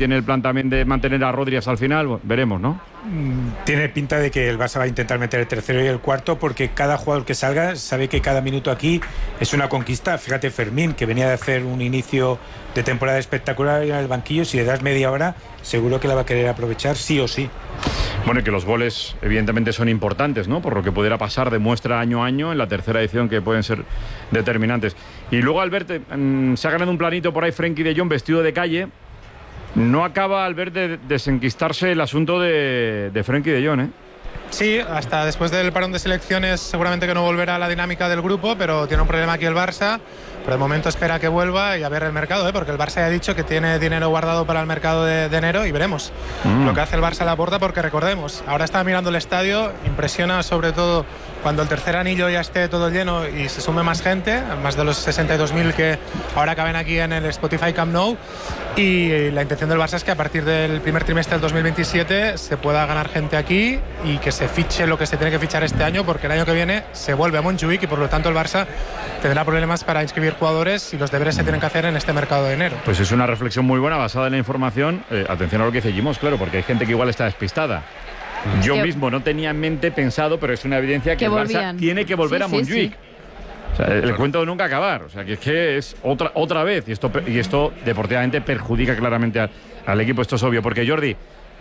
tiene el plan también de mantener a Rodri hasta el final, bueno, veremos, ¿no? Tiene pinta de que el Barça va a intentar meter el tercero y el cuarto, porque cada jugador que salga sabe que cada minuto aquí es una conquista. Fíjate, Fermín, que venía de hacer un inicio de temporada espectacular en el banquillo, si le das media hora seguro que la va a querer aprovechar sí o sí. Bueno, y que los goles evidentemente son importantes, ¿no? Por lo que pudiera pasar, demuestra año a año en la tercera edición que pueden ser determinantes. Y luego, Albert, se ha ganado un planito por ahí Frenkie de Jong vestido de calle. No acaba, Albert, de desenquistarse el asunto de Frenkie de Jong, ¿eh? Sí, hasta después del parón de selecciones seguramente que no volverá a la dinámica del grupo, pero tiene un problema aquí el Barça. Pero de momento espera que vuelva y a ver el mercado, porque el Barça ya ha dicho que tiene dinero guardado para el mercado de enero y veremos lo que hace el Barça a la puerta, porque recordemos, ahora está mirando el estadio, impresiona sobre todo cuando el tercer anillo ya esté todo lleno y se sume más gente, más de los 62.000 que ahora caben aquí en el Spotify Camp Nou, y la intención del Barça es que a partir del primer trimestre del 2027 se pueda ganar gente aquí y que se fiche lo que se tiene que fichar este año, porque el año que viene se vuelve a Montjuic y por lo tanto el Barça tendrá problemas para inscribir jugadores y los deberes se tienen que hacer en este mercado de enero. Pues es una reflexión muy buena basada en la información. Atención a lo que dice Gimos, claro, porque hay gente que igual está despistada. Yo mismo no tenía en mente pensado, pero es una evidencia que el Barça tiene que volver a Montjuic. Sí. O sea, el cuento de nunca acabar. O sea, que es otra vez. Y esto deportivamente perjudica claramente al equipo. Esto es obvio. Porque, Jordi,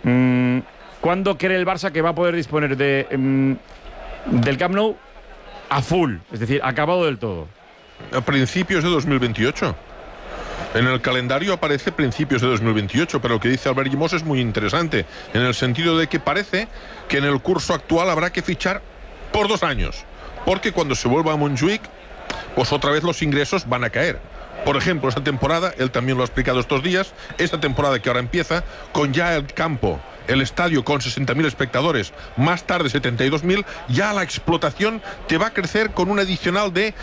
¿cuándo cree el Barça que va a poder disponer del Camp Nou a full? Es decir, acabado del todo. A principios de 2028. En el calendario aparece principios de 2028, pero lo que dice Albert Gimos es muy interesante, en el sentido de que parece que en el curso actual habrá que fichar por 2 años, porque cuando se vuelva a Montjuic, pues otra vez los ingresos van a caer. Por ejemplo, esta temporada, él también lo ha explicado estos días, esta temporada que ahora empieza, con ya el campo, el estadio con 60.000 espectadores, más tarde 72.000, ya la explotación te va a crecer con un adicional de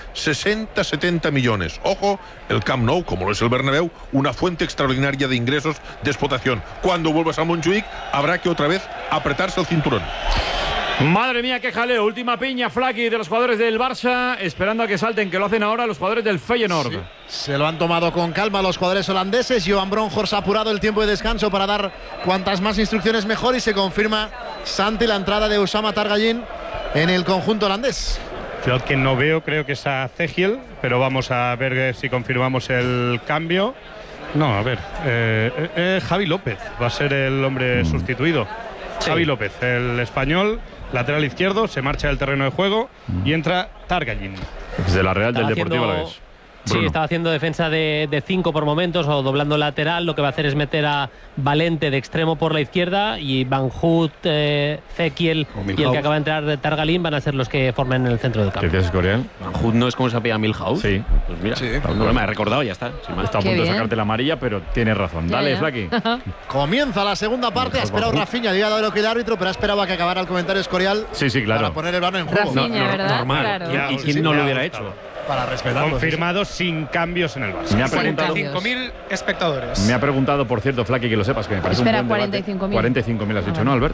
60-70 millones. Ojo, el Camp Nou, como lo es el Bernabéu, una fuente extraordinaria de ingresos de explotación. Cuando vuelvas a Montjuic, habrá que otra vez apretarse el cinturón. Madre mía, qué jaleo. Última piña, Flaky, de los jugadores del Barça, esperando a que salten, que lo hacen ahora los jugadores del Feyenoord. Sí, se lo han tomado con calma los jugadores holandeses. Johan Bronkhorst ha apurado el tiempo de descanso para dar cuantas más instrucciones mejor, y se confirma, Santi, la entrada de Oussama Targallin en el conjunto holandés. Yo el que no veo, creo que es a Cegiel, pero vamos a ver si confirmamos el cambio. No, a ver, Javi López va a ser el hombre sustituido. Sí. Javi López, el español, lateral izquierdo, se marcha del terreno de juego y entra Targallin. Desde la Real del Deportivo Alavés. Sí, estaba haciendo defensa de 5 por momentos o doblando lateral. Lo que va a hacer es meter a Valente de extremo por la izquierda, y Van Hout, Cegiel y el que acaba de entrar de Targallin van a ser los que formen en el centro del campo. ¿Qué es Coreal? Van Hout no es como se apellida Milhouse. Sí. Pues mira, sí, no me ha recordado, ya está. Está a punto de sacarte la amarilla, pero tienes razón. Dale, Flaky. Comienza la segunda parte. Ha esperado Rafinha, había dado lo que el árbitro, pero ha esperado a que acabara el comentario Escorial. Sí, claro. Para poner el balón en juego. Rafinha, normal. Claro. ¿Y quién no lo hubiera hecho? Para respetarlo. Confirmado sin cambios en el Barça. Me ha preguntado 45.000 espectadores. Me ha preguntado, por cierto, Flaky, que lo sepas, que me parece un buen debate. 45.000. 45.000 has dicho, ¿no, Albert?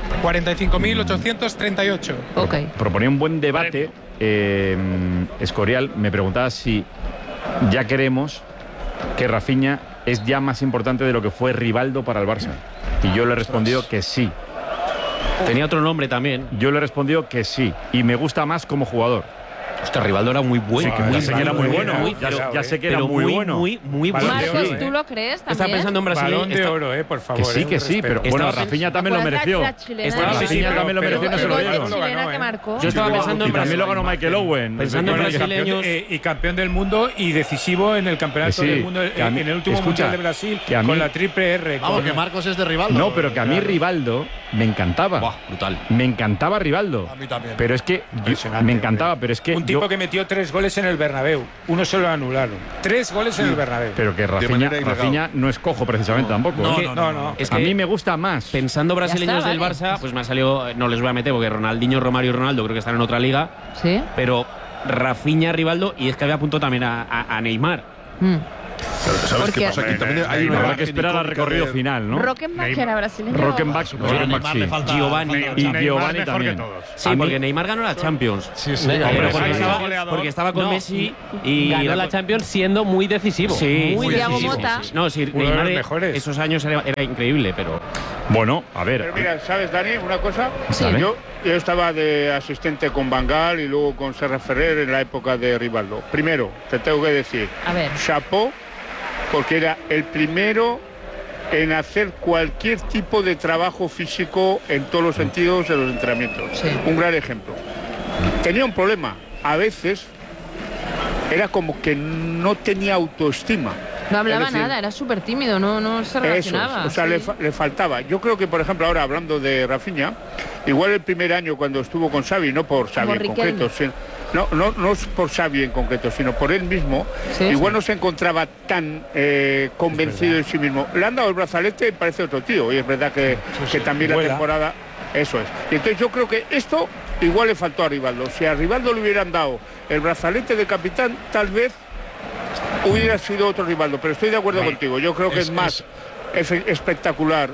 45.838. Ok. Proponía un buen debate. Escorial me preguntaba si ya queremos que Rafinha es ya más importante de lo que fue Rivaldo para el Barça. Y yo le he respondido que sí. Tenía otro nombre también. Yo le he respondido que sí. Y me gusta más como jugador. Hostia, Rivaldo era muy bueno. Sí, ya sé que era muy bueno. Ya sé que era muy bueno. Muy bueno. Marcos, ¿tú lo crees también? Estaba pensando en Brasil. Balón de oro, por favor. Que sí, pero bueno, Rafinha también lo mereció. Rafinha también lo mereció, no se lo dieron. Yo estaba pensando en Brasil. Y también lo ganó Michael Owen. Pensando en brasileños. Y campeón del mundo y decisivo en el campeonato del mundo, en el último mundial de Brasil, con la triple R. Vamos, que Marcos es de Rivaldo. No, pero que a mí Rivaldo me encantaba. Brutal. Me encantaba Rivaldo. A mí también. Pero es que me encantaba, pero es que un tipo que metió 3 goles en el Bernabéu. Uno se lo anularon. 3 goles en el Bernabéu. Pero que Rafinha no es cojo precisamente tampoco. No. Es que a mí me gusta más. Pensando brasileños del Barça, pues me ha salido, no les voy a meter porque Ronaldinho, Romario y Ronaldo creo que están en otra liga. Sí. Pero Rafinha, Rivaldo, y es que había apuntado también a Neymar. ¿Sabes qué pasa? Aquí también hay una habrá que esperar al recorrido final, ¿no? Rockenbach, que era brasileño. Rockenbach, sí. Giovanni. Y Giovanni también. Sí, porque Neymar ganó la Champions. Sí. Porque estaba con Messi y ganó la Champions siendo muy decisivo. Sí, muy Thiago Motta. No, sí, Neymar esos años era increíble, pero... Bueno, a ver. Pero mira, ¿sabes, Dani, una cosa? Sí. Yo estaba de asistente con Van Gaal y luego con Serra Ferrer en la época de Rivaldo. Primero, te tengo que decir, chapó, porque era el primero en hacer cualquier tipo de trabajo físico en todos los sentidos de los entrenamientos. Sí. Un gran ejemplo. Tenía un problema. A veces era como que no tenía autoestima. No hablaba nada, era súper tímido, no se relacionaba. Eso, o sea, le faltaba. Yo creo que, por ejemplo, ahora hablando de Rafinha, igual el primer año cuando estuvo con Xavi, no por Xavi en concreto, no es por Xavi en concreto, sino por él mismo, igual no se encontraba tan convencido de sí mismo. Le han dado el brazalete y parece otro tío, y es verdad que también la temporada... Eso es. Y entonces yo creo que esto igual le faltó a Rivaldo. Si a Rivaldo le hubieran dado el brazalete de capitán, tal vez hubiera sido otro Rivaldo, pero estoy de acuerdo contigo. Yo creo que es más espectacular.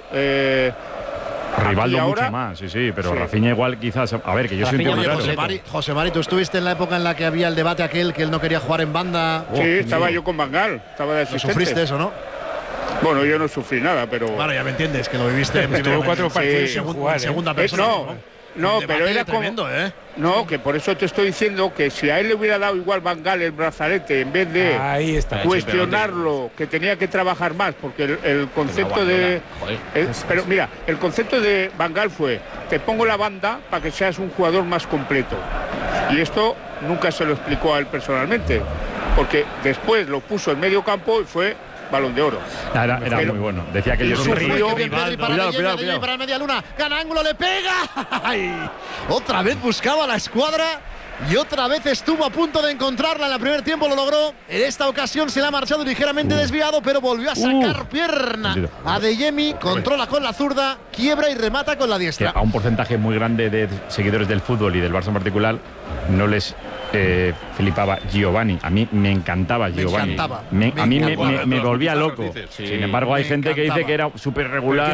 Rivaldo mucho más, sí, pero Rafinha igual quizás. A ver, que yo soy un tío muy raro. José Mari, tú estuviste en la época en la que había el debate aquel que él no quería jugar en banda. Sí, estaba yo con Van Gaal, estaba de asistente. ¿No sufriste eso, no? Bueno, yo no sufrí nada, pero... Bueno, ya me entiendes, que lo viviste en Estuvo 4 partidos sin jugar, segunda persona. No, pero era tremendo, como... No, que por eso te estoy diciendo que si a él le hubiera dado igual Van Gaal el brazalete, en vez de cuestionarlo, que tenía que trabajar más, porque el concepto de... pero mira, el concepto de Van Gaal fue, te pongo la banda para que seas un jugador más completo. Y esto nunca se lo explicó a él personalmente, porque después lo puso en medio campo y fue... Balón de Oro. Era muy bueno. Decía que yo sufrió. Cuidado. Para media luna. Gana ángulo, le pega. ¡Ay! Otra vez buscaba la escuadra y otra vez estuvo a punto de encontrarla. En el primer tiempo lo logró. En esta ocasión se le ha marchado ligeramente desviado, pero volvió a sacar pierna. Adeyemi controla con la zurda, quiebra y remata con la diestra. A un porcentaje muy grande de seguidores del fútbol y del Barça en particular no les flipaba Giovanni. A mí me encantaba Giovanni. A mí me volvía loco. Sin embargo, hay gente que dice que era súper regular.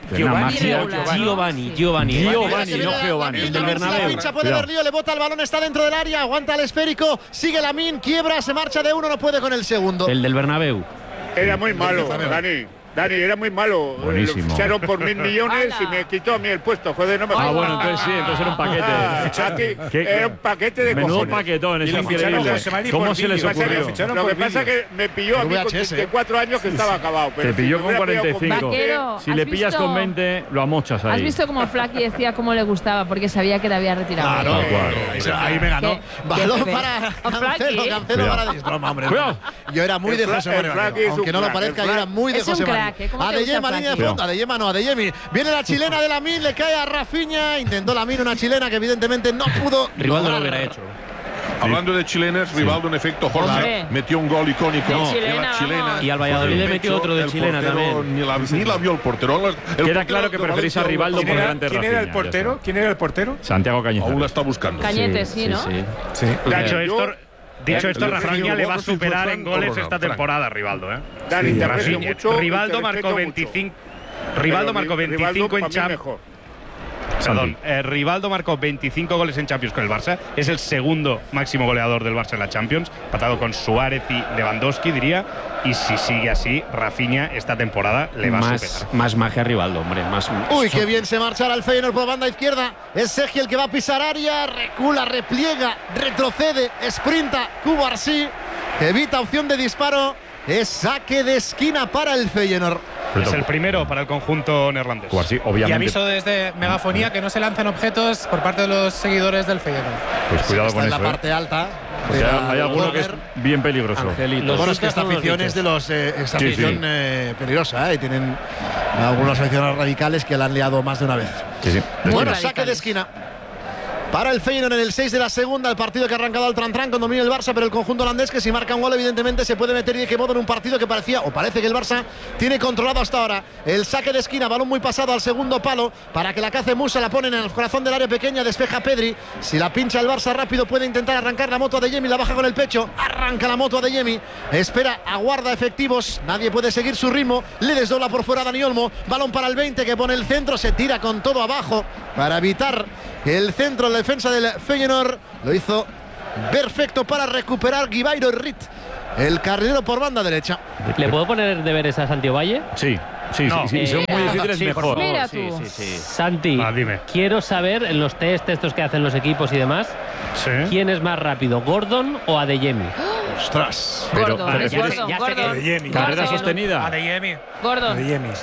Giovanni, no Giovanni. El del Bernabéu. Pincha, puede ver lío, le bota el balón, está dentro del área, aguanta el esférico, sigue Lamine, quiebra, se marcha de uno, no puede con el segundo. El del Bernabéu. Era muy malo, Dani, era muy malo. Buenísimo. Lo ficharon por 1.000 millones y me quitó a mí el puesto. Joder, no me bueno, entonces sí, entonces era un paquete. Era un paquete de menudo cojones. paquetón, es increíble. ¿Cómo se les ocurrió? Lo que pasa es que me pilló a mí con 34 años que estaba acabado. Te pilló con 45. Si le pillas con 20, lo amochas ahí. ¿Has visto cómo Flaky decía cómo le gustaba? Porque sabía que le había retirado. Claro. Ahí me ganó. Balón para Cancelo para broma, hombre. Yo era muy de José María. Aunque no lo parezca, yo era muy de José María. Adeyemi. Viene la chilena de Lamine, le cae a Rafinha. Intentó Lamine una chilena que evidentemente no pudo. Rivaldo lo hubiera hecho. Hablando de chilenas, Rivaldo en efecto, Jorge metió un gol icónico de la chilena. Y al Valladolid le metió otro de chilena también. Ni la vio el portero. Queda claro que preferís a Rivaldo por delante de Rafinha. ¿Quién era el portero? Santiago Cañete. Aún la está buscando. Cañete, sí, ¿no? Sí. Dicho esto, Rafinha le va a superar en goles esta temporada a Rivaldo. Rivaldo marcó 25. Rivaldo marcó 25 en Champions. Perdón, Rivaldo marcó 25 goles en Champions con el Barça. Es el segundo máximo goleador del Barça en la Champions, empatado con Suárez y Lewandowski, diría. Y si sigue así, Rafinha esta temporada le va a superar. Más magia a Rivaldo, hombre. Uy, qué bien se marchará el Feyenoord por banda izquierda. Es Sergi el que va a pisar área. Recula, repliega, retrocede, sprinta. Cubarsí evita opción de disparo. Es saque de esquina para el Feyenoord. Es el primero para el conjunto neerlandés. Sí, obviamente. Y aviso desde Megafonía que no se lancen objetos por parte de los seguidores del Feyenoord. Pues cuidado con eso. Está en la parte alta. Hay alguno que es bien peligroso. Bueno, es que esta afición es de los. Esta afición peligrosa, y tienen algunos aficionados radicales que la han liado más de una vez. Sí. Bueno, saque de esquina. para el Feyenoord en el 6 de la segunda. El partido que ha arrancado al tran-tran con dominio el Barça, pero el conjunto holandés que si marca un gol evidentemente se puede meter y de qué modo en un partido que parecía o parece que el Barça tiene controlado hasta ahora. El saque de esquina, balón muy pasado al segundo palo para que la cace Musa, la ponen en el corazón del área pequeña, despeja Pedri. Si la pincha el Barça rápido puede intentar arrancar la moto de Adeyemi, la baja con el pecho, arranca la moto de Adeyemi, espera, aguarda efectivos, nadie puede seguir su ritmo, le desdobla por fuera Dani Olmo, balón para el 20 que pone el centro, se tira con todo abajo para evitar el centro, la defensa del Feyenoord, lo hizo perfecto para recuperar Guibairo Rit, el carrilero por banda derecha. ¿Le puedo poner deberes a Santi Ovalle? Sí. Sí, sí, son muy difíciles, mejor. Mira tú. Santi, dime. Quiero saber en los test estos que hacen los equipos y demás, ¿quién es más rápido, Gordon o Adeyemi? ¡Ostras! Gordon, Gordon. ¿Carrera sostenida? Adeyemi. Gordon.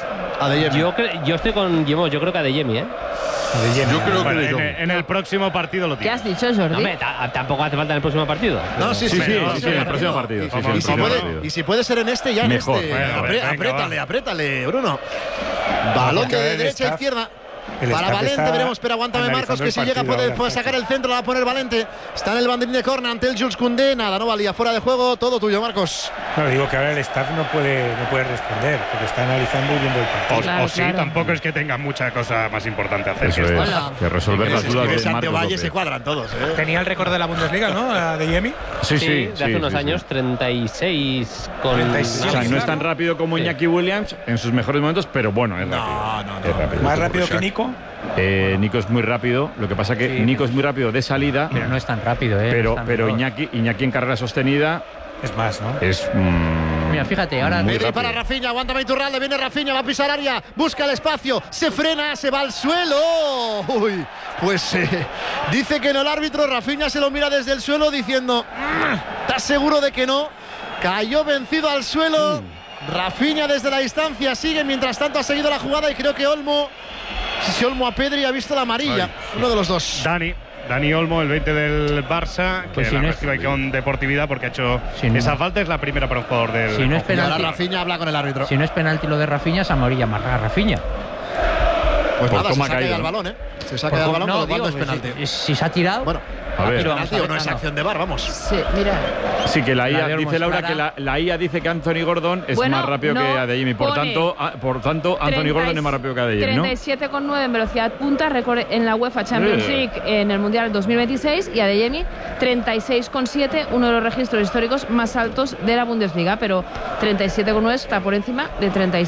Yo estoy con Guimó, yo creo que Adeyemi, ¿eh? Yo creo que en el próximo partido lo ¿Qué tiene. has dicho, Jordi? No, tampoco hace falta en el próximo partido. No, sí, en el próximo partido. Y si puede ser en este, ya mejor. en este. Bueno, apriétale, Bruno. Balón de derecha a izquierda. Para Valente, veremos, pero aguántame Marcos, que si llega puede sacar el centro, la va a poner Valente. Está en el banderín de córner ante el Jules Koundé, nada, no valía, fuera de juego, todo tuyo, Marcos. No, digo que ahora el staff no puede responder, porque está analizando y viendo el partido. Sí, tampoco es que tenga mucha cosa más importante a hacer. Eso es, que resolver las dudas de Marcos López. Se cuadran todos. Tenía el récord de la Bundesliga, ¿no? Adeyemi. Sí, de hace unos años, 36 con... 36. O sea, no es tan rápido como Iñaki Williams en sus mejores momentos, pero bueno, es rápido. ¿Más rápido que Nico? Nico es muy rápido, lo que pasa que Nico es muy rápido de salida, pero no es tan rápido, pero Iñaki en carrera sostenida es más, ¿no? Es mira, fíjate, ahora para Rafinha, aguanta Iturralde, viene Rafinha, va a pisar área, busca el espacio, se frena, se va al suelo. Uy, pues dice que no el árbitro, Rafinha se lo mira desde el suelo diciendo, ¿estás seguro de que no? Cayó vencido al suelo. Rafinha desde la distancia sigue, mientras tanto ha seguido la jugada y creo que Olmo a Pedri ha visto la amarilla. Uno de los dos. Dani Olmo, el 20 del Barça, pues que la recibe con deportividad porque ha hecho esa falta, es la primera para un jugador del... Si no es penalti, ahora Rafinha habla con el árbitro. Si no es penalti lo de Rafinha, es amarilla más Rafinha. Pues nada, se saca del balón, ¿eh? Se saca del balón, no, no es penalti. Si se ha tirado... Bueno, a ver, no es acción de VAR, vamos. Sí, mira. Sí, que la IA dice Laura que la IA dice que Anthony Gordon es más rápido que Adeyemi. Por tanto, Anthony Gordon es más rápido que Adeyemi, ¿no? 37,9 en velocidad punta, récord en la UEFA Champions League en el Mundial 2026, y Adeyemi 36,7, uno de los registros históricos más altos de la Bundesliga, pero 37,9 está por encima de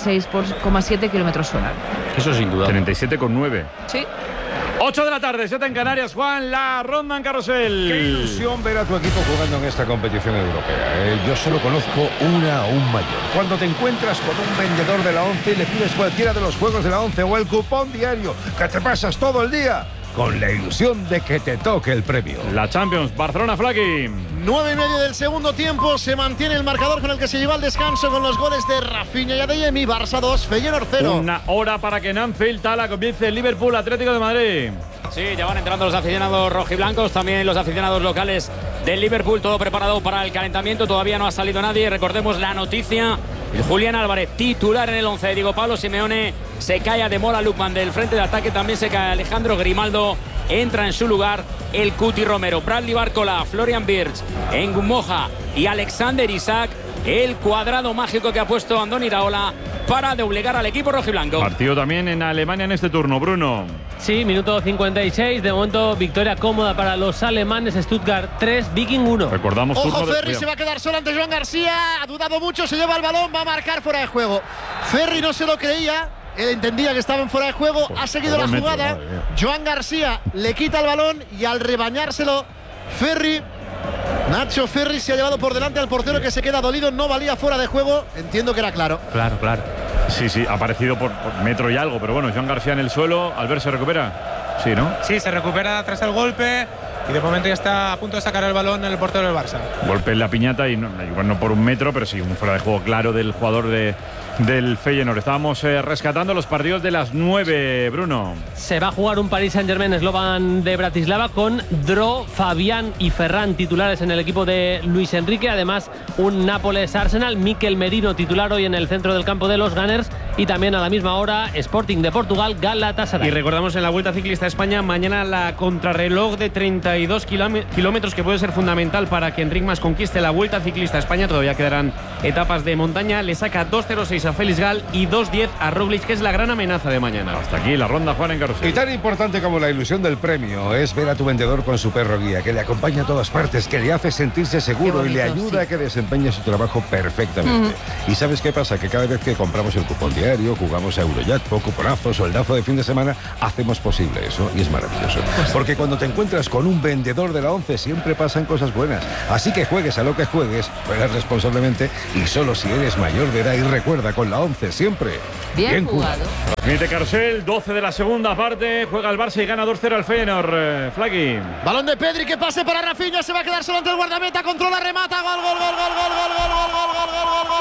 36,7 kilómetros hora. Eso sin duda. 37,9. Sí. 8 de la tarde, 7 en Canarias, Juan, la ronda en carrusel. Qué ilusión ver a tu equipo jugando en esta competición europea. Yo solo conozco una aún mayor. Cuando te encuentras con un vendedor de la ONCE y le pides cualquiera de los juegos de la ONCE o el cupón diario, que te pasas todo el día con la ilusión de que te toque el premio. La Champions, Barcelona, Flaki. 9:30 del segundo tiempo, se mantiene el marcador con el que se lleva al descanso con los goles de Rafinha y Adeyemi. Barça 2, Feyenoord 0. Una hora para que en Anfield Tala comience el Liverpool Atlético de Madrid. Sí, ya van entrando los aficionados rojiblancos, también los aficionados locales del Liverpool, todo preparado para el calentamiento, todavía no ha salido nadie. Recordemos la noticia, el Julián Álvarez titular en el 11 de Diego Pablo Simeone, se cae a Demola Lookman del frente de ataque, también se cae Alejandro Grimaldo, entra en su lugar el Cuti Romero, Bradley Barcola, Florian Wirtz, Ngumoja y Alexander Isak, el cuadrado mágico que ha puesto Andoni Iraola para doblegar al equipo rojiblanco. Partido también en Alemania en este turno, Bruno. Sí, minuto 56, de momento victoria cómoda para los alemanes, Stuttgart 3, Viking 1. Recordamos Ojo, turno Ferri se va a quedar solo ante Joan García, ha dudado mucho, se lleva el balón, va a marcar fuera de juego. Ferri no se lo creía, él entendía que estaba en fuera de juego, ha seguido la jugada, Joan García le quita el balón y al rebañárselo, Nacho Ferri se ha llevado por delante al portero que se queda dolido, no valía fuera de juego, entiendo que era claro. Claro. Sí, ha aparecido por metro y algo, pero bueno, Joan García en el suelo, Albert se recupera. Sí, ¿no? Sí, se recupera tras el golpe y de momento ya está a punto de sacar el balón el portero del Barça. Golpe en la piñata y igual no por un metro, pero sí un fuera de juego claro del jugador de del Feyenoord. Estábamos rescatando los partidos de las 9, Bruno. Se va a jugar un Paris Saint-Germain Slovan de Bratislava con Dro, Fabián y Ferran titulares en el equipo de Luis Enrique. Además, un Nápoles-Arsenal. Mikel Merino titular hoy en el centro del campo de los Gunners. Y también a la misma hora, Sporting de Portugal, Galatasaray. Y recordamos en la Vuelta Ciclista a España, mañana la contrarreloj de 32 kilómetros, que puede ser fundamental para que Enric Mas conquiste la Vuelta Ciclista a España. Todavía quedarán etapas de montaña. Le saca 2.06 a Félix Gal y 2.10 a Roglic, que es la gran amenaza de mañana. Hasta aquí la ronda, Juan, en carrusel. Y tan importante como la ilusión del premio es ver a tu vendedor con su perro guía, que le acompaña a todas partes, que le hace sentirse seguro bonito, y le ayuda a que desempeñe su trabajo perfectamente. ¿Y sabes qué pasa? Que cada vez que compramos el cupón diario, jugamos a Eurojackpot, cuponazo, soldazo de fin de semana, hacemos posible eso, y es maravilloso. Porque cuando te encuentras con un vendedor de la 11 siempre pasan cosas buenas. Así que juegues a lo que juegues, juegas responsablemente y solo si eres mayor de edad. Y recuerda, con la 11 siempre bien jugado. Transmite Carrusel, 12 de la segunda parte, juega el Barça y gana 2-0 al Feyenoord. Flaqui. Balón de Pedri, que pase para Rafinha, se va a quedar solo ante el guardameta, controla, remata, gol, gol, gol, gol, gol, gol, gol, gol, gol, gol,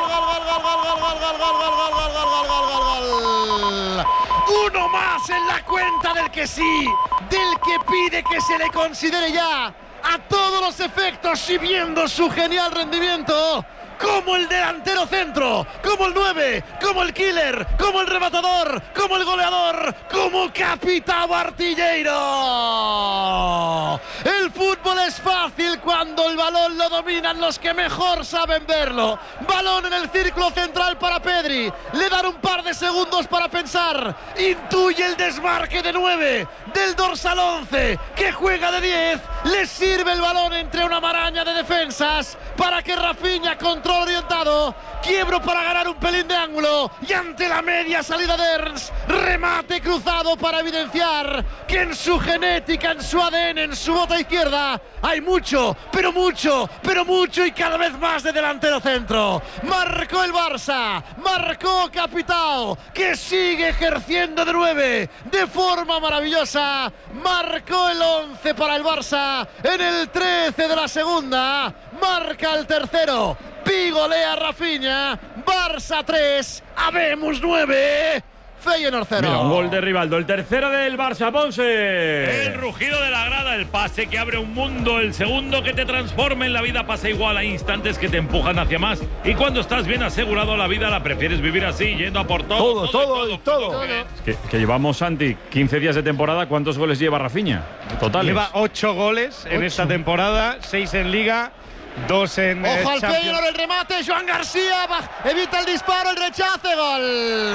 gol. Uno más en la cuenta del que sí, del que pide que se le considere ya a todos los efectos, si viendo su genial rendimiento como el delantero centro, como el 9, como el killer, como el rematador, como el goleador, como capitán artillero. El fútbol es fácil cuando el balón lo dominan los que mejor saben verlo. Balón en el círculo central para Pedri, le dan un par de segundos para pensar, intuye el desmarque de 9 del dorsal 11 que juega de 10, le sirve el balón entre una maraña de defensas para que Rafinha control orientado, quiebro para ganar un pelín de ángulo y ante la media salida de Ernst, remate cruzado para evidenciar que en su genética, en su ADN, en su bota izquierda hay mucho, pero mucho, pero mucho y cada vez más de delantero centro. Marcó el Barça, marcó Capitao, que sigue ejerciendo de 9 de forma maravillosa. Marcó el 11 para el Barça en el 13 de la segunda, marca el tercero. Pigolea Rafinha, Barça 3, habemos 9, Feyenoord 0. Mira, un gol de Rivaldo, el tercero del Barça, Ponce. El rugido de la grada, el pase que abre un mundo, el segundo que te transforma en la vida pasa igual, hay instantes que te empujan hacia más y cuando estás bien asegurado la vida la prefieres vivir así, yendo a por todo. Todo. Que llevamos, Santi, 15 días de temporada, ¿cuántos goles lleva Rafinha? Totales. Lleva 8 goles en esta temporada, 6 en Liga. 2 en ojo al Champions. Feyenoord, el remate, Joan García evita el disparo, el rechace, gol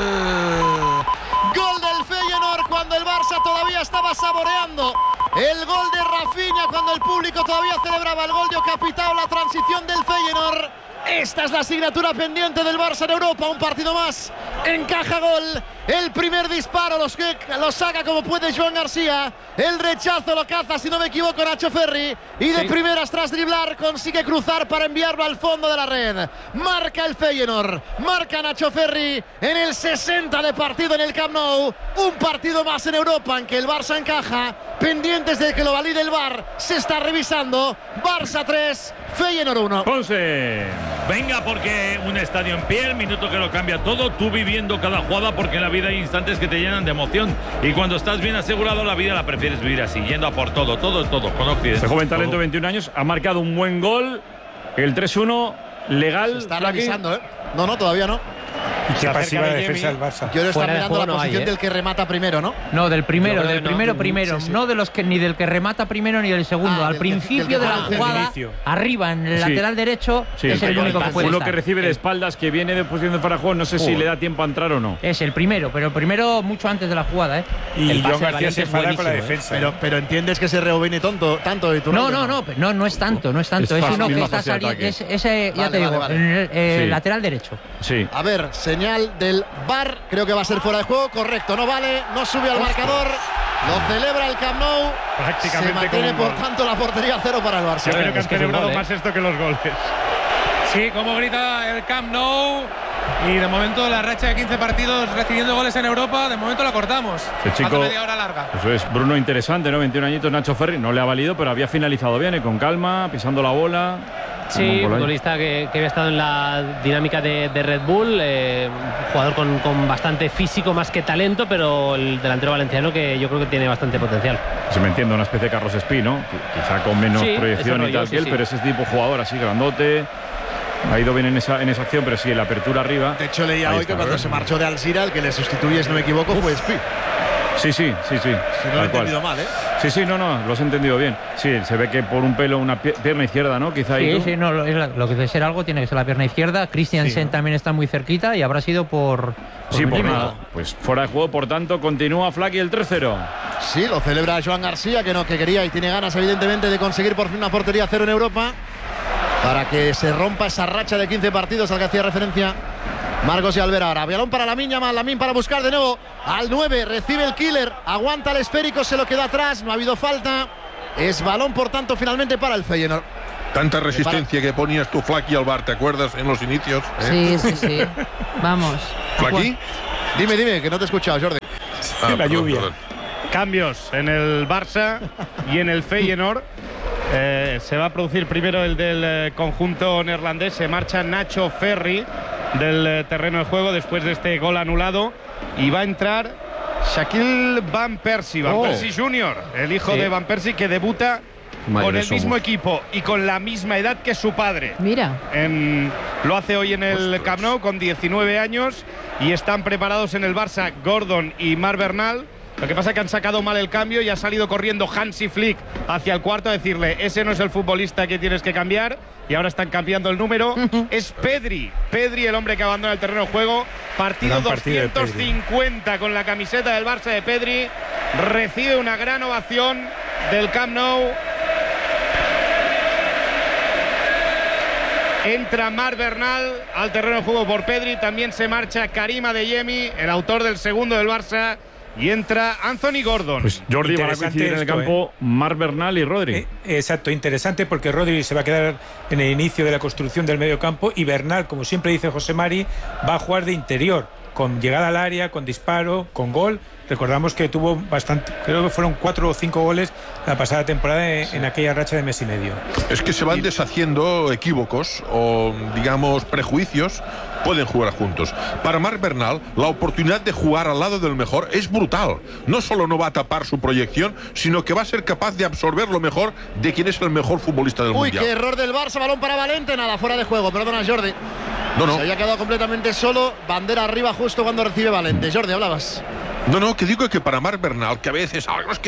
del Feyenoord cuando el Barça todavía estaba saboreando el gol de Rafinha, cuando el público todavía celebraba el gol de Capitao, la transición del Feyenoord. Esta es la asignatura pendiente del Barça en Europa, un partido más, encaja gol, el primer disparo lo saca como puede Joan García, el rechazo lo caza, si no me equivoco, Nacho Ferri, y de primeras tras driblar consigue cruzar para enviarlo al fondo de la red. Marca el Feyenoord, marca Nacho Ferri en el 60 de partido en el Camp Nou, un partido más en Europa en que el Barça encaja, pendientes de que lo valide el VAR, se está revisando, Barça 3, Feyenoord 1. Ponce. Venga, porque un estadio en pie, el minuto que lo cambia todo, tú viviendo cada jugada, porque en la vida hay instantes que te llenan de emoción y cuando estás bien asegurado la vida la prefieres vivir así, yendo a por todo, con Occidente. Este joven talento, 21 años, ha marcado un buen gol, el 3-1 legal. Se está revisando, ¿eh? No, todavía no. ¿Y qué pasiva de defensa del Barça? Yo le está mirando la posición del que remata primero, ¿no? No, del primero, primero. Sí. No de los que ni del que remata primero ni del segundo. Al principio de la jugada, arriba en el lateral derecho, es el único que puede uno estar. Que recibe de espaldas, que viene de posición de Farajón, no sé si le da tiempo a entrar o no. Es el primero, pero el primero mucho antes de la jugada, ¿eh? Y Joan García se enfada con la defensa. Pero entiendes que se rebobine tanto de tu no es tanto. Es uno que está saliendo. Ese, ya te digo, el lateral derecho. Sí. A ver, señal del VAR, creo que va a ser fuera de juego, correcto, no vale, no sube al marcador, lo celebra el Camp Nou, prácticamente se mantiene por tanto la portería 0 para el Barça. Yo creo que han celebrado más esto que los goles. Sí, como grita el Camp Nou. Y de momento la racha de 15 partidos recibiendo goles en Europa, de momento la cortamos. El chico, hace media hora larga. Eso es, Bruno, interesante, ¿no? 21 añitos, Nacho Ferri, no le ha valido, pero había finalizado bien, con calma, pisando la bola. Sí, futbolista que había estado en la dinámica de Red Bull, jugador con bastante físico más que talento, pero el delantero valenciano que yo creo que tiene bastante potencial. Se me entiende, una especie de Carlos Espí, ¿no? Quizá con menos proyección y tal que él, pero ese tipo de jugador así grandote. Ha ido bien en esa acción, pero sí, en la apertura arriba. De hecho, leía hoy que cuando se marchó de Alzira, el que le sustituye, si no me equivoco, fue Espí. Sí. Si no lo he entendido mal, ¿eh? Sí, no, lo has entendido bien. Sí, se ve que por un pelo una pierna izquierda, ¿no? Quizá sí, lo que debe ser algo tiene que ser la pierna izquierda. Christiansen también está muy cerquita y habrá sido por nada. Pues fuera de juego, por tanto, continúa Flaky el 3-0. Sí, lo celebra Joan García, que quería y tiene ganas, evidentemente, de conseguir por fin una portería cero en Europa, para que se rompa esa racha de 15 partidos al que hacía referencia Marcos y Alvera. Ahora balón para Lamine para buscar de nuevo al 9, recibe el killer, aguanta el esférico, se lo queda atrás, no ha habido falta, es balón por tanto finalmente para el Feyenoord. Tanta resistencia que ponías tú, Flaky, al bar, ¿te acuerdas en los inicios? Sí. Vamos. ¿Flaky? Dime, que no te he escuchado, Jordi. La lluvia. Cambios en el Barça y en el Feyenoord. Se va a producir primero el del conjunto neerlandés. Se marcha Nacho Ferri del terreno de juego después de este gol anulado y va a entrar Shaquille Van Persie Jr., el hijo de Van Persie, que debuta con el mismo equipo y con la misma edad que su padre. Mira. Lo hace hoy en el Camp Nou con 19 años y están preparados en el Barça Gordon y Marc Bernal. Lo que pasa es que han sacado mal el cambio y ha salido corriendo Hansi Flick hacia el cuarto a decirle: ese no es el futbolista que tienes que cambiar. Y ahora están cambiando el número. Es Pedri, el hombre que abandona el terreno de juego. Partido 250 con la camiseta del Barça de Pedri. Recibe una gran ovación del Camp Nou. Entra Marc Bernal al terreno de juego por Pedri. También se marcha Karim Adeyemi, el autor del segundo del Barça. Y entra Anthony Gordon. Pues Jordi, van a coincidir en el campo Marc Bernal y Rodri. Exacto, interesante, porque Rodri se va a quedar en el inicio de la construcción del medio campo y Bernal, como siempre dice José Mari, va a jugar de interior, con llegada al área, con disparo, con gol. Recordamos que tuvo bastante, creo que fueron 4 o 5 goles la pasada temporada en aquella racha de mes y medio. Es que se van deshaciendo equívocos o, digamos, prejuicios. Pueden jugar juntos. Para Marc Bernal, la oportunidad de jugar al lado del mejor es brutal. No solo no va a tapar su proyección, sino que va a ser capaz de absorber lo mejor de quien es el mejor futbolista del mundial. Qué error del Barça, balón para Valente, nada, fuera de juego, perdona Jordi. No. Se había quedado completamente solo, bandera arriba justo cuando recibe Valente. Jordi, hablabas. No, que digo que para Marc Bernal, que a veces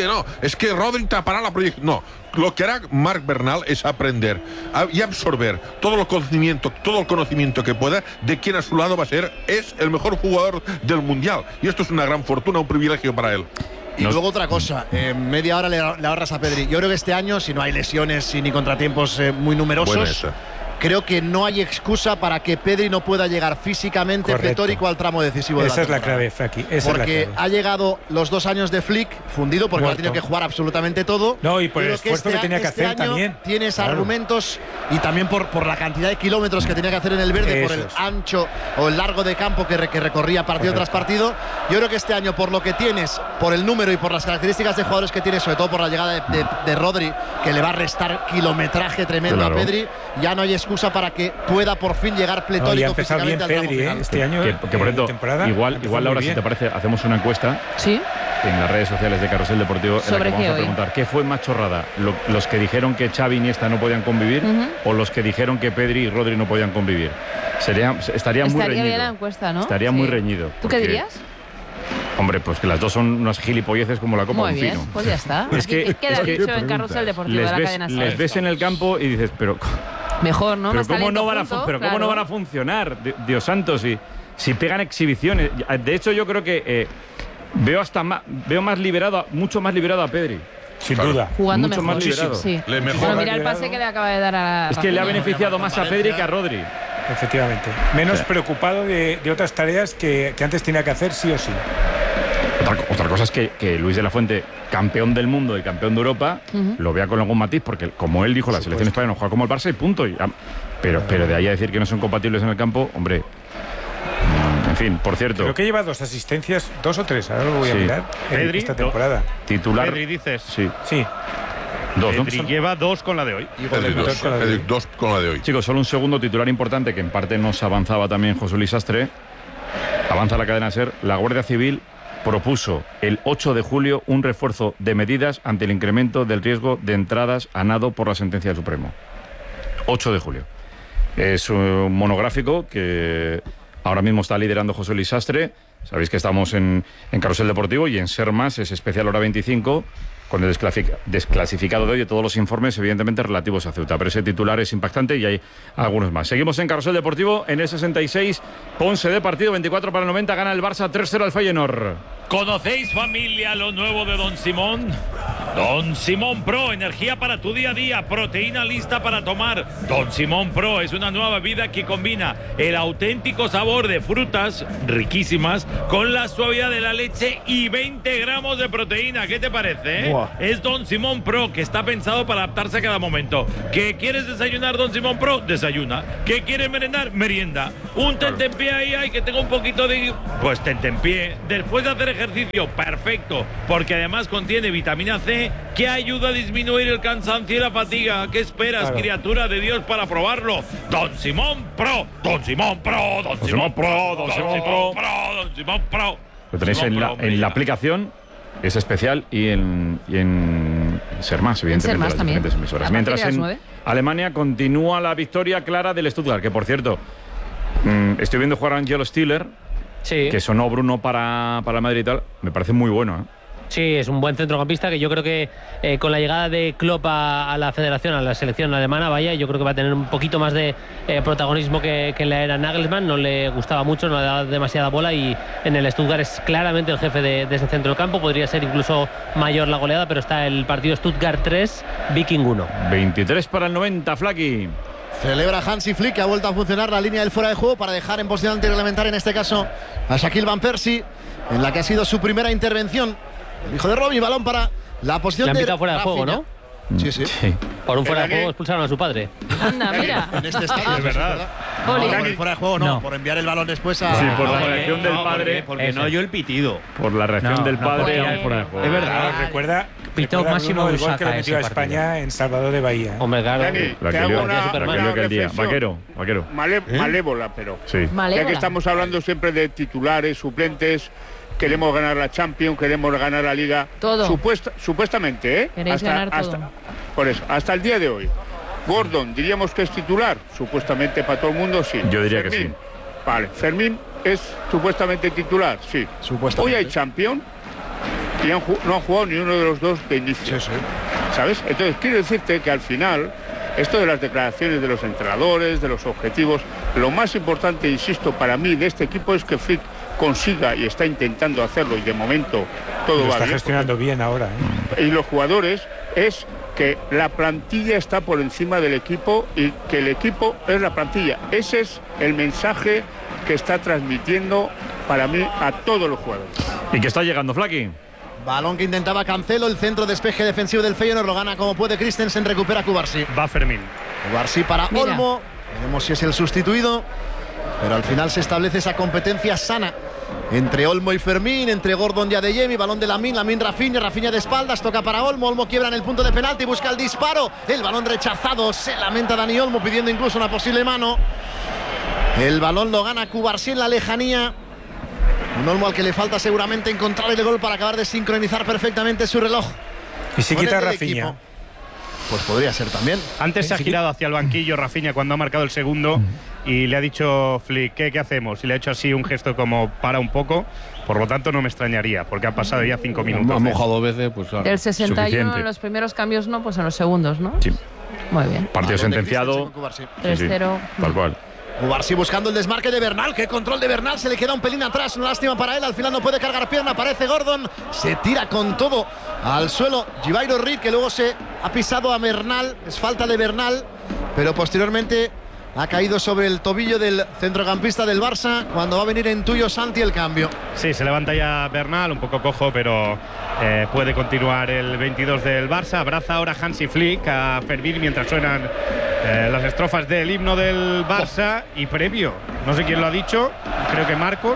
es que Rodri tapará la proyección. No, lo que hará Marc Bernal es aprender y absorber todo el conocimiento que pueda de quien a su lado es el mejor jugador del mundial. Y esto es una gran fortuna, un privilegio para él. Y luego otra cosa, media hora le ahorras a Pedri. Yo creo que este año, si no hay lesiones ni contratiempos muy numerosos, creo que no hay excusa para que Pedri no pueda llegar físicamente pletórico al tramo decisivo de la temporada. Esa es la clave, Flaky. Porque ha llegado los 2 años de Flick fundido, porque ha tenido que jugar absolutamente todo. No, y por el esfuerzo que tenía que hacer también. Tienes argumentos y también por la cantidad de kilómetros que tenía que hacer en el verde, por el ancho o el largo de campo que recorría partido tras partido. Yo creo que este año, por lo que tienes, por el número y por las características de jugadores que tienes, sobre todo por la llegada de Rodri, que le va a restar kilometraje tremendo a Pedri, ya no hay excusa para que pueda por fin llegar pletórico físicamente al tramo final. Este año, que por cierto, igual Laura, si te parece, hacemos una encuesta en las redes sociales de Carrusel Deportivo en la que vamos a preguntar ¿qué fue más chorrada? ¿Los que dijeron que Xavi y Iniesta no podían convivir o los que dijeron que Pedri y Rodri no podían convivir? Estaría muy reñido. Bien la encuesta, ¿no? Estaría muy reñido. ¿Tú qué dirías? Hombre, pues que las dos son unas gilipolleces como la copa de un pino. Muy bien, pues ya está. Queda dicho en Carrusel Deportivo de la cadena SER. Les ves en el campo y dices, pero mejor, ¿no? Pero ¿cómo no van a funcionar? Dios santo, si pegan exhibiciones. De hecho, yo creo que veo más liberado, mucho más liberado a Pedri. Sin duda. Jugando mucho mejor. Más liberado. Sí. Pero mira el pase que le acaba de dar a Es que le ha beneficiado más a Pedri que a Rodri. Efectivamente. Menos preocupado de otras tareas que antes tenía que hacer sí o sí. Otra cosa es que Luis de la Fuente, campeón del mundo y campeón de Europa, lo vea con algún matiz, porque como él dijo, la selección española no juega como el Barça y punto. Pero de ahí a decir que no son compatibles en el campo, hombre. En fin, por cierto. Creo que lleva 2 asistencias, 2 o 3, ahora lo voy a mirar. Pedri, esta temporada. Titular. Pedri, dices. Sí. Pedri lleva 2 con la de hoy. Pedri 2 con la de hoy. Chicos, solo un segundo titular importante que en parte nos avanzaba también José Luis Sastre. Avanza la cadena SER. La Guardia Civil propuso el 8 de julio un refuerzo de medidas ante el incremento del riesgo de entradas a nado por la sentencia del Supremo. 8 de julio. Es un monográfico que ahora mismo está liderando José Luis Sastre. Sabéis que estamos en Carrusel Deportivo y en SER Más es especial hora 25 con el desclasificado de hoy de todos los informes, evidentemente relativos a Ceuta. Pero ese titular es impactante y hay algunos más. Seguimos en Carrusel Deportivo en el 66. Ponce de partido, 24 para el 90. Gana el Barça 3-0 al Feyenoord. ¿Conocéis, familia, lo nuevo de Don Simón? Don Simón Pro, energía para tu día a día, proteína lista para tomar. Don Simón Pro es una nueva bebida que combina el auténtico sabor de frutas riquísimas con la suavidad de la leche y 20 gramos de proteína. ¿Qué te parece? Es Don Simón Pro, que está pensado para adaptarse a cada momento. ¿Qué quieres desayunar, Don Simón Pro? Desayuna. ¿Qué quieres merendar? Merienda. Un tentempié ahí, que tengo un poquito de... Pues tentempié. Después de hacer ejercicio, perfecto, porque además contiene vitamina C que ayuda a disminuir el cansancio y la fatiga. ¿Qué esperas, criatura de Dios, para probarlo? Don Simón Pro, Don Simón Pro, Don Simón Pro, Don Simón Pro, Don Simón Pro. Lo tenéis en la aplicación, es especial, y en SER Más, evidentemente, las diferentes emisoras. Mientras en Alemania continúa la victoria clara del Stuttgart, que por cierto, estoy viendo jugar a Angelo Stiller. Sí. Que sonó Bruno para Madrid y tal, me parece muy bueno, ¿eh? Sí, es un buen centrocampista que yo creo que con la llegada de Klopp a la federación, a la selección alemana, yo creo que va a tener un poquito más de protagonismo que en la era Nagelsmann. No le gustaba mucho, no le daba demasiada bola y en el Stuttgart es claramente el jefe de ese centro del campo. Podría ser incluso mayor la goleada, pero está el partido Stuttgart 3, Viking 1. 23 para el 90, Flaki. Celebra Hansi Flick, que ha vuelto a funcionar la línea del fuera de juego para dejar en posición antirreglamentaria, en este caso a Shaquille Van Persie, en la que ha sido su primera intervención. El hijo de Robbie, balón para la posición de fuera de juego, ¿no? Sí. Por un fuera de juego expulsaron a su padre. Anda, mira. En este estadio, es verdad. Por el fuera de juego no, por enviar el balón después a... Sí, por la reacción del padre. Porque no oyó el pitido. Por la reacción del padre a un fuera de juego. Es verdad. Recuerda pitó máximo el gol que le metió a España en Salvador de Bahía. Hombre, claro. La que día. Vaquero. Malévola, pero. Sí. Ya que estamos hablando siempre de titulares, suplentes, queremos ganar la Champions, queremos ganar la Liga. Todo. Supuestamente, ¿eh? Queréis ganar todo. Por eso, hasta el día de hoy. Gordon, diríamos que es titular. Supuestamente para todo el mundo, sí. Yo diría Fermín, que sí. Vale, Fermín es supuestamente titular, sí. Hoy hay Champions y no han jugado ni uno de los dos de inicio. Sí. ¿Sabes? Entonces, quiero decirte que al final, esto de las declaraciones de los entrenadores, de los objetivos, lo más importante, insisto, para mí de este equipo es que Flick consiga, y está intentando hacerlo, y de momento todo va bien. Está gestionando bien ahora, ¿eh? Y los jugadores, es que la plantilla está por encima del equipo y que el equipo es la plantilla. Ese es el mensaje que está transmitiendo para mí a todos los jugadores. ¿Y que está llegando, Flaki? Balón que intentaba Cancelo, el centro despeje defensivo del Feyenoord, lo gana como puede Christensen, recupera Cubarsí. Va Fermín. Cubarsí para Olmo, veremos si es el sustituido, pero al final se establece esa competencia sana entre Olmo y Fermín, entre Gordon y Adeyemi. Balón de Lamin Rafinha de espaldas, toca para Olmo quiebra en el punto de penalti, busca el disparo, el balón rechazado, se lamenta Dani Olmo pidiendo incluso una posible mano. El balón lo gana Cubarsí en la lejanía. Un Olmo al que le falta seguramente encontrar el gol para acabar de sincronizar perfectamente su reloj. Y si quita Rafinha, pues podría ser también. Antes se ha girado hacia el banquillo Rafinha cuando ha marcado el segundo y le ha dicho Flick, ¿qué hacemos? Y le ha hecho así un gesto como para un poco. Por lo tanto no me extrañaría, porque ha pasado ya 5 minutos. Ha mojado 2 veces, pues claro. Del 61 en los primeros cambios no, pues en los segundos, ¿no? Sí. Muy bien. Partido sentenciado. 3-0. Tal cual. Cubarsí buscando el desmarque de Bernal. Qué control de Bernal, se le queda un pelín atrás. Una lástima para él, al final no puede cargar pierna. Aparece Gordon, se tira con todo al suelo Givairo Reed, que luego se ha pisado a Bernal. Es falta de Bernal, pero posteriormente ha caído sobre el tobillo del centrocampista del Barça. Cuando va a venir en tuyo Santi el cambio. Sí, se levanta ya Bernal, un poco cojo, pero puede continuar el 22 del Barça. Abraza ahora Hansi Flick a Fermín mientras suenan las estrofas del himno del Barça. Y previo, no sé quién lo ha dicho, creo que Marcos.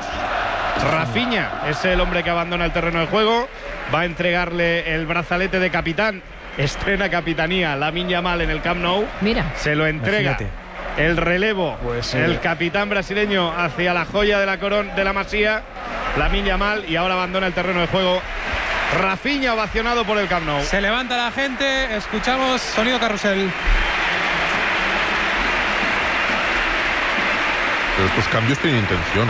Rafinha es el hombre que abandona el terreno de juego. Va a entregarle el brazalete de capitán estrena capitanía Lamine Yamal en el Camp Nou. Mira. Se lo entrega. Imagínate. El relevo, el capitán brasileño hacia la joya de la corona de la Masía, Lamine Yamal, y ahora abandona el terreno de juego Rafinha, ovacionado por el Camp Nou. Se levanta la gente, escuchamos sonido carrusel. Pero estos cambios tienen intención,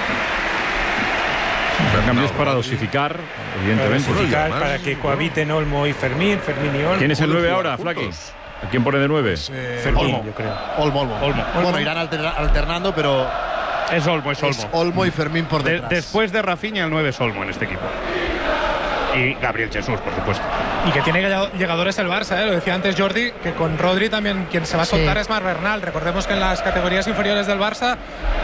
Son cambios para dosificar, evidentemente. Para que cohabiten Olmo y Fermín y Olmo. ¿Quién es el 9 ahora, Flaqui? ¿A quién pone de 9? Fermín, Olmo, yo creo. Olmo. Bueno, irán alternando, pero es Olmo. Es Olmo y Fermín por detrás. Después de Rafinha, el 9 es Olmo en este equipo. Y Gabriel Jesús, por supuesto. Y que tiene llegadores el Barça, lo decía antes Jordi, que con Rodri también quien se va a soltar es Marc Bernal. Recordemos que en las categorías inferiores del Barça,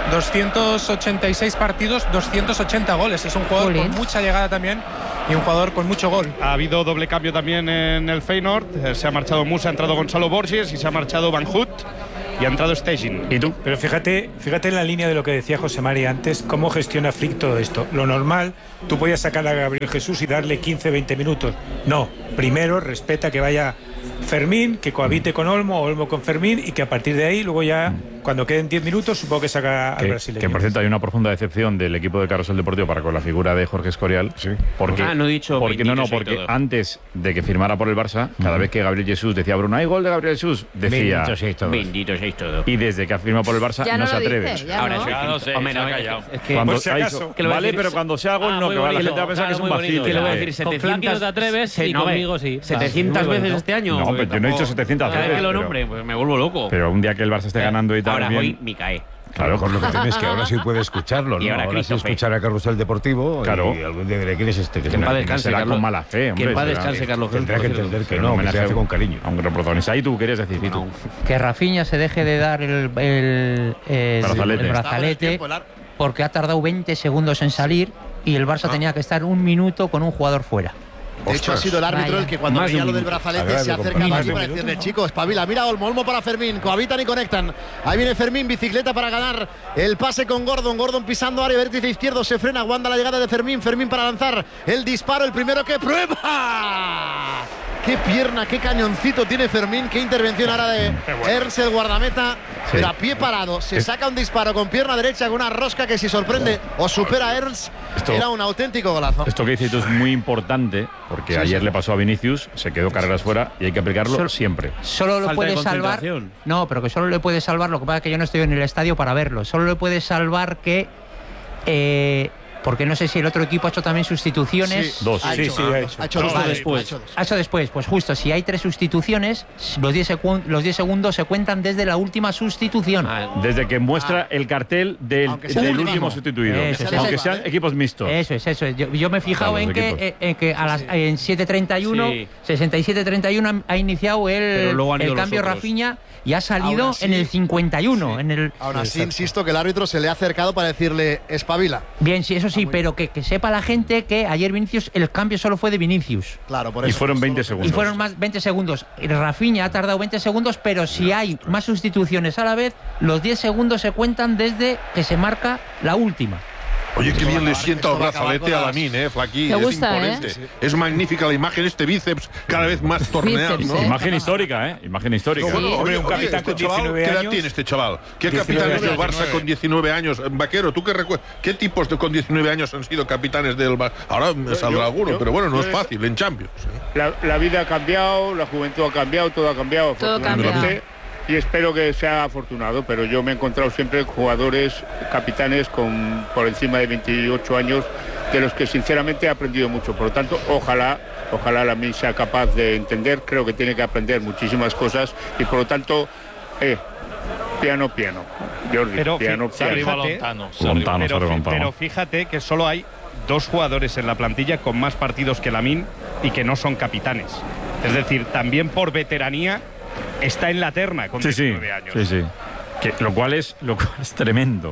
286 partidos, 280 goles. Es un jugador con mucha llegada también y un jugador con mucho gol. Ha habido doble cambio también en el Feyenoord. Se ha marchado Musa, ha entrado Gonzalo Borges y se ha marchado Van Hout. Y ha entrado Stegen. ¿Y tú? Pero fíjate en la línea de lo que decía José Mari antes, cómo gestiona Flick todo esto. Lo normal, tú podías sacar a Gabriel Jesús y darle 15-20 minutos. No, primero respeta que vaya Fermín, que cohabite con Olmo con Fermín, y que a partir de ahí, luego ya, cuando queden 10 minutos, supongo que saca al brasileño. Que por cierto hay una profunda decepción del equipo de Carrusel Deportivo para con la figura de Jorge Escorial. Sí. Porque, no he dicho porque antes de que firmara por el Barça, cada vez que Gabriel Jesús decía Bruno, hay gol de Gabriel Jesús, decía bendito seis todos. Y desde que ha firmado por el Barça ya no se atreve. Ahora no sé, hombre, se ha callado. Es que cuando, por si acaso. Vale, pero cuando sea gol no, que la gente va a pensar que es un vacío. Que le voy a decir 700 no te atreves y conmigo sí. 700 veces este año. No, pero yo no he dicho 700 Cada veces. vez que lo nombre, pues me vuelvo loco. Pero un día que el Barça esté ganando y tal. Ahora bien, hoy me cae. Claro, con lo que tienes que ahora sí puede escucharlo, ¿no? Y ahora sí escuchar a Carrusel Deportivo. Claro. Y algún día diré quién es este. Que en paz descanse, será con mala fe, hombre. Que en paz descanse, Carlos. Tendrá que entender que no, que se hace con cariño. Aunque lo protagonista. Ahí tú querías decir, tú. Que Rafinha se deje de dar el brazalete porque ha tardado 20 segundos en salir y el Barça tenía que estar un minuto con un jugador fuera. De hecho, ha sido el árbitro el que cuando veía lo del brazalete se acerca más para decirle, chicos, espabila, mira Olmo para Fermín, cohabitan y conectan. Ahí viene Fermín, bicicleta para ganar el pase con Gordon pisando área, vértice izquierdo, se frena, aguanta la llegada de Fermín para lanzar el disparo, el primero que prueba. Qué pierna, qué cañoncito tiene Fermín, qué intervención ahora de Ernst, el guardameta, pero a pie parado, se saca un disparo con pierna derecha con una rosca que si sorprende o supera a Ernst, era un auténtico golazo. Esto que dices tú es muy importante, porque ayer le pasó a Vinicius, se quedó carreras fuera y hay que aplicarlo siempre. Solo lo puede salvar. No, pero que solo le puede salvar, lo que pasa es que yo no estoy en el estadio para verlo, solo le puede salvar que porque no sé si el otro equipo ha hecho también sustituciones. Sí, dos. Ha hecho dos después. Ha hecho después. Pues justo, si hay 3 sustituciones, los 10 segundos se cuentan desde la última sustitución. Desde que muestra el cartel del último sustituido. Aunque sean equipos mixtos. Eso es. Yo me he fijado en que en 7:31, 67:31 ha iniciado el cambio Rafinha y ha salido en el 51. Aún así, insisto que el árbitro se le ha acercado para decirle espabila. Bien, sí, eso sí, pero que sepa la gente que ayer Vinicius, el cambio solo fue de Vinicius. Claro, por eso. Y fueron 20 segundos. Y fueron más 20 segundos. Rafinha ha tardado 20 segundos, pero si hay más sustituciones a la vez, los 10 segundos se cuentan desde que se marca la última. Oye, qué bien le sienta el brazalete a Lamine, Flaquí. Es imponente. Es magnífica la imagen, este bíceps cada vez más torneado, ¿no? Imagen histórica, Imagen histórica. Oye, un capitán con 19 años. ¿Qué edad tiene este chaval? ¿Qué capitanes del Barça con 19 años? Vaquero, ¿tú qué recuerdas? ¿Qué tipos con 19 años han sido capitanes del Barça? Ahora me saldrá alguno, pero bueno, no es fácil, en Champions. La vida ha cambiado, la juventud ha cambiado, todo ha cambiado. Todo cambia. Y espero que sea afortunado, pero yo me he encontrado siempre jugadores, capitanes por encima de 28 años, de los que sinceramente he aprendido mucho. Por lo tanto, ojalá Lamine sea capaz de entender, creo que tiene que aprender muchísimas cosas y por lo tanto, piano, Jordi, pero piano. Pero fíjate que solo hay 2 jugadores en la plantilla con más partidos que Lamine y que no son capitanes. Es decir, también por veteranía está en la terna con 19 años. Sí. Lo cual es tremendo.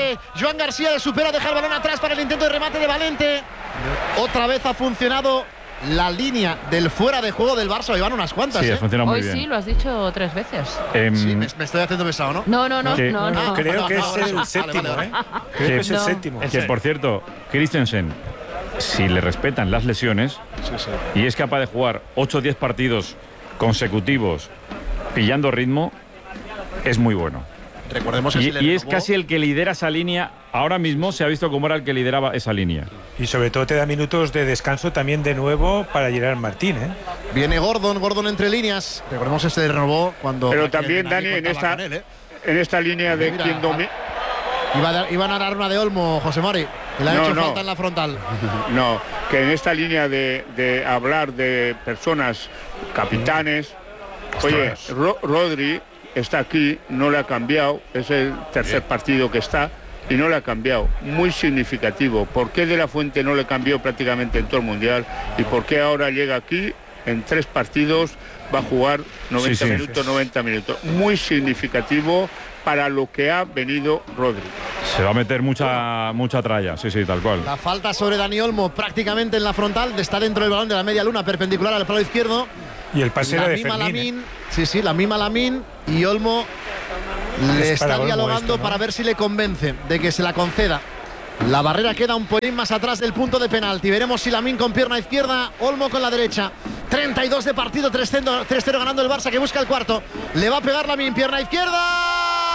Joan García le supera, deja el balón atrás para el intento de remate de Valente. Otra vez ha funcionado la línea del fuera de juego del Barça. Iban unas cuantas. Sí, funciona muy Hoy bien. Sí, lo has dicho 3 veces. Sí, me estoy haciendo pesado, ¿no? No. Creo que es el séptimo, ¿eh? Creo que es el séptimo. Que, por cierto, Christensen, si le respetan las lesiones y es capaz de jugar 8 o 10 partidos consecutivos pillando ritmo, es muy bueno. Recordemos que y es casi el que lidera esa línea. Ahora mismo se ha visto cómo era el que lideraba esa línea. Y sobre todo te da minutos de descanso también de nuevo para Gerard Martín, ¿eh? Viene Gordon entre líneas. Recordemos se renovó cuando... Pero también, Dani, en esta línea de quien domina... Iban a dar una de Olmo, José Mari. Y le ha hecho falta en la frontal. No, que en esta línea de hablar de personas, capitanes... Oye, Rodri está aquí, no le ha cambiado, es el tercer partido que está y no le ha cambiado, muy significativo. ¿Por qué De La Fuente no le cambió prácticamente en todo el Mundial? ¿Y por qué ahora llega aquí, en 3 partidos, va a jugar 90 minutos? Muy significativo para lo que ha venido Rodri. Se va a meter mucha tralla, sí, tal cual. La falta sobre Dani Olmo prácticamente en la frontal, está dentro del balón de la media luna, perpendicular al palo izquierdo. Y el pase era de Fermín. Lamin. Sí, la misma Lamin, y Olmo le está dialogando para ver si le convence de que se la conceda. La barrera queda un pelín más atrás del punto de penalti. Veremos si Lamin con pierna izquierda, Olmo con la derecha. 32 de partido, 3-0 ganando el Barça, que busca el cuarto. Le va a pegar Lamin, pierna izquierda.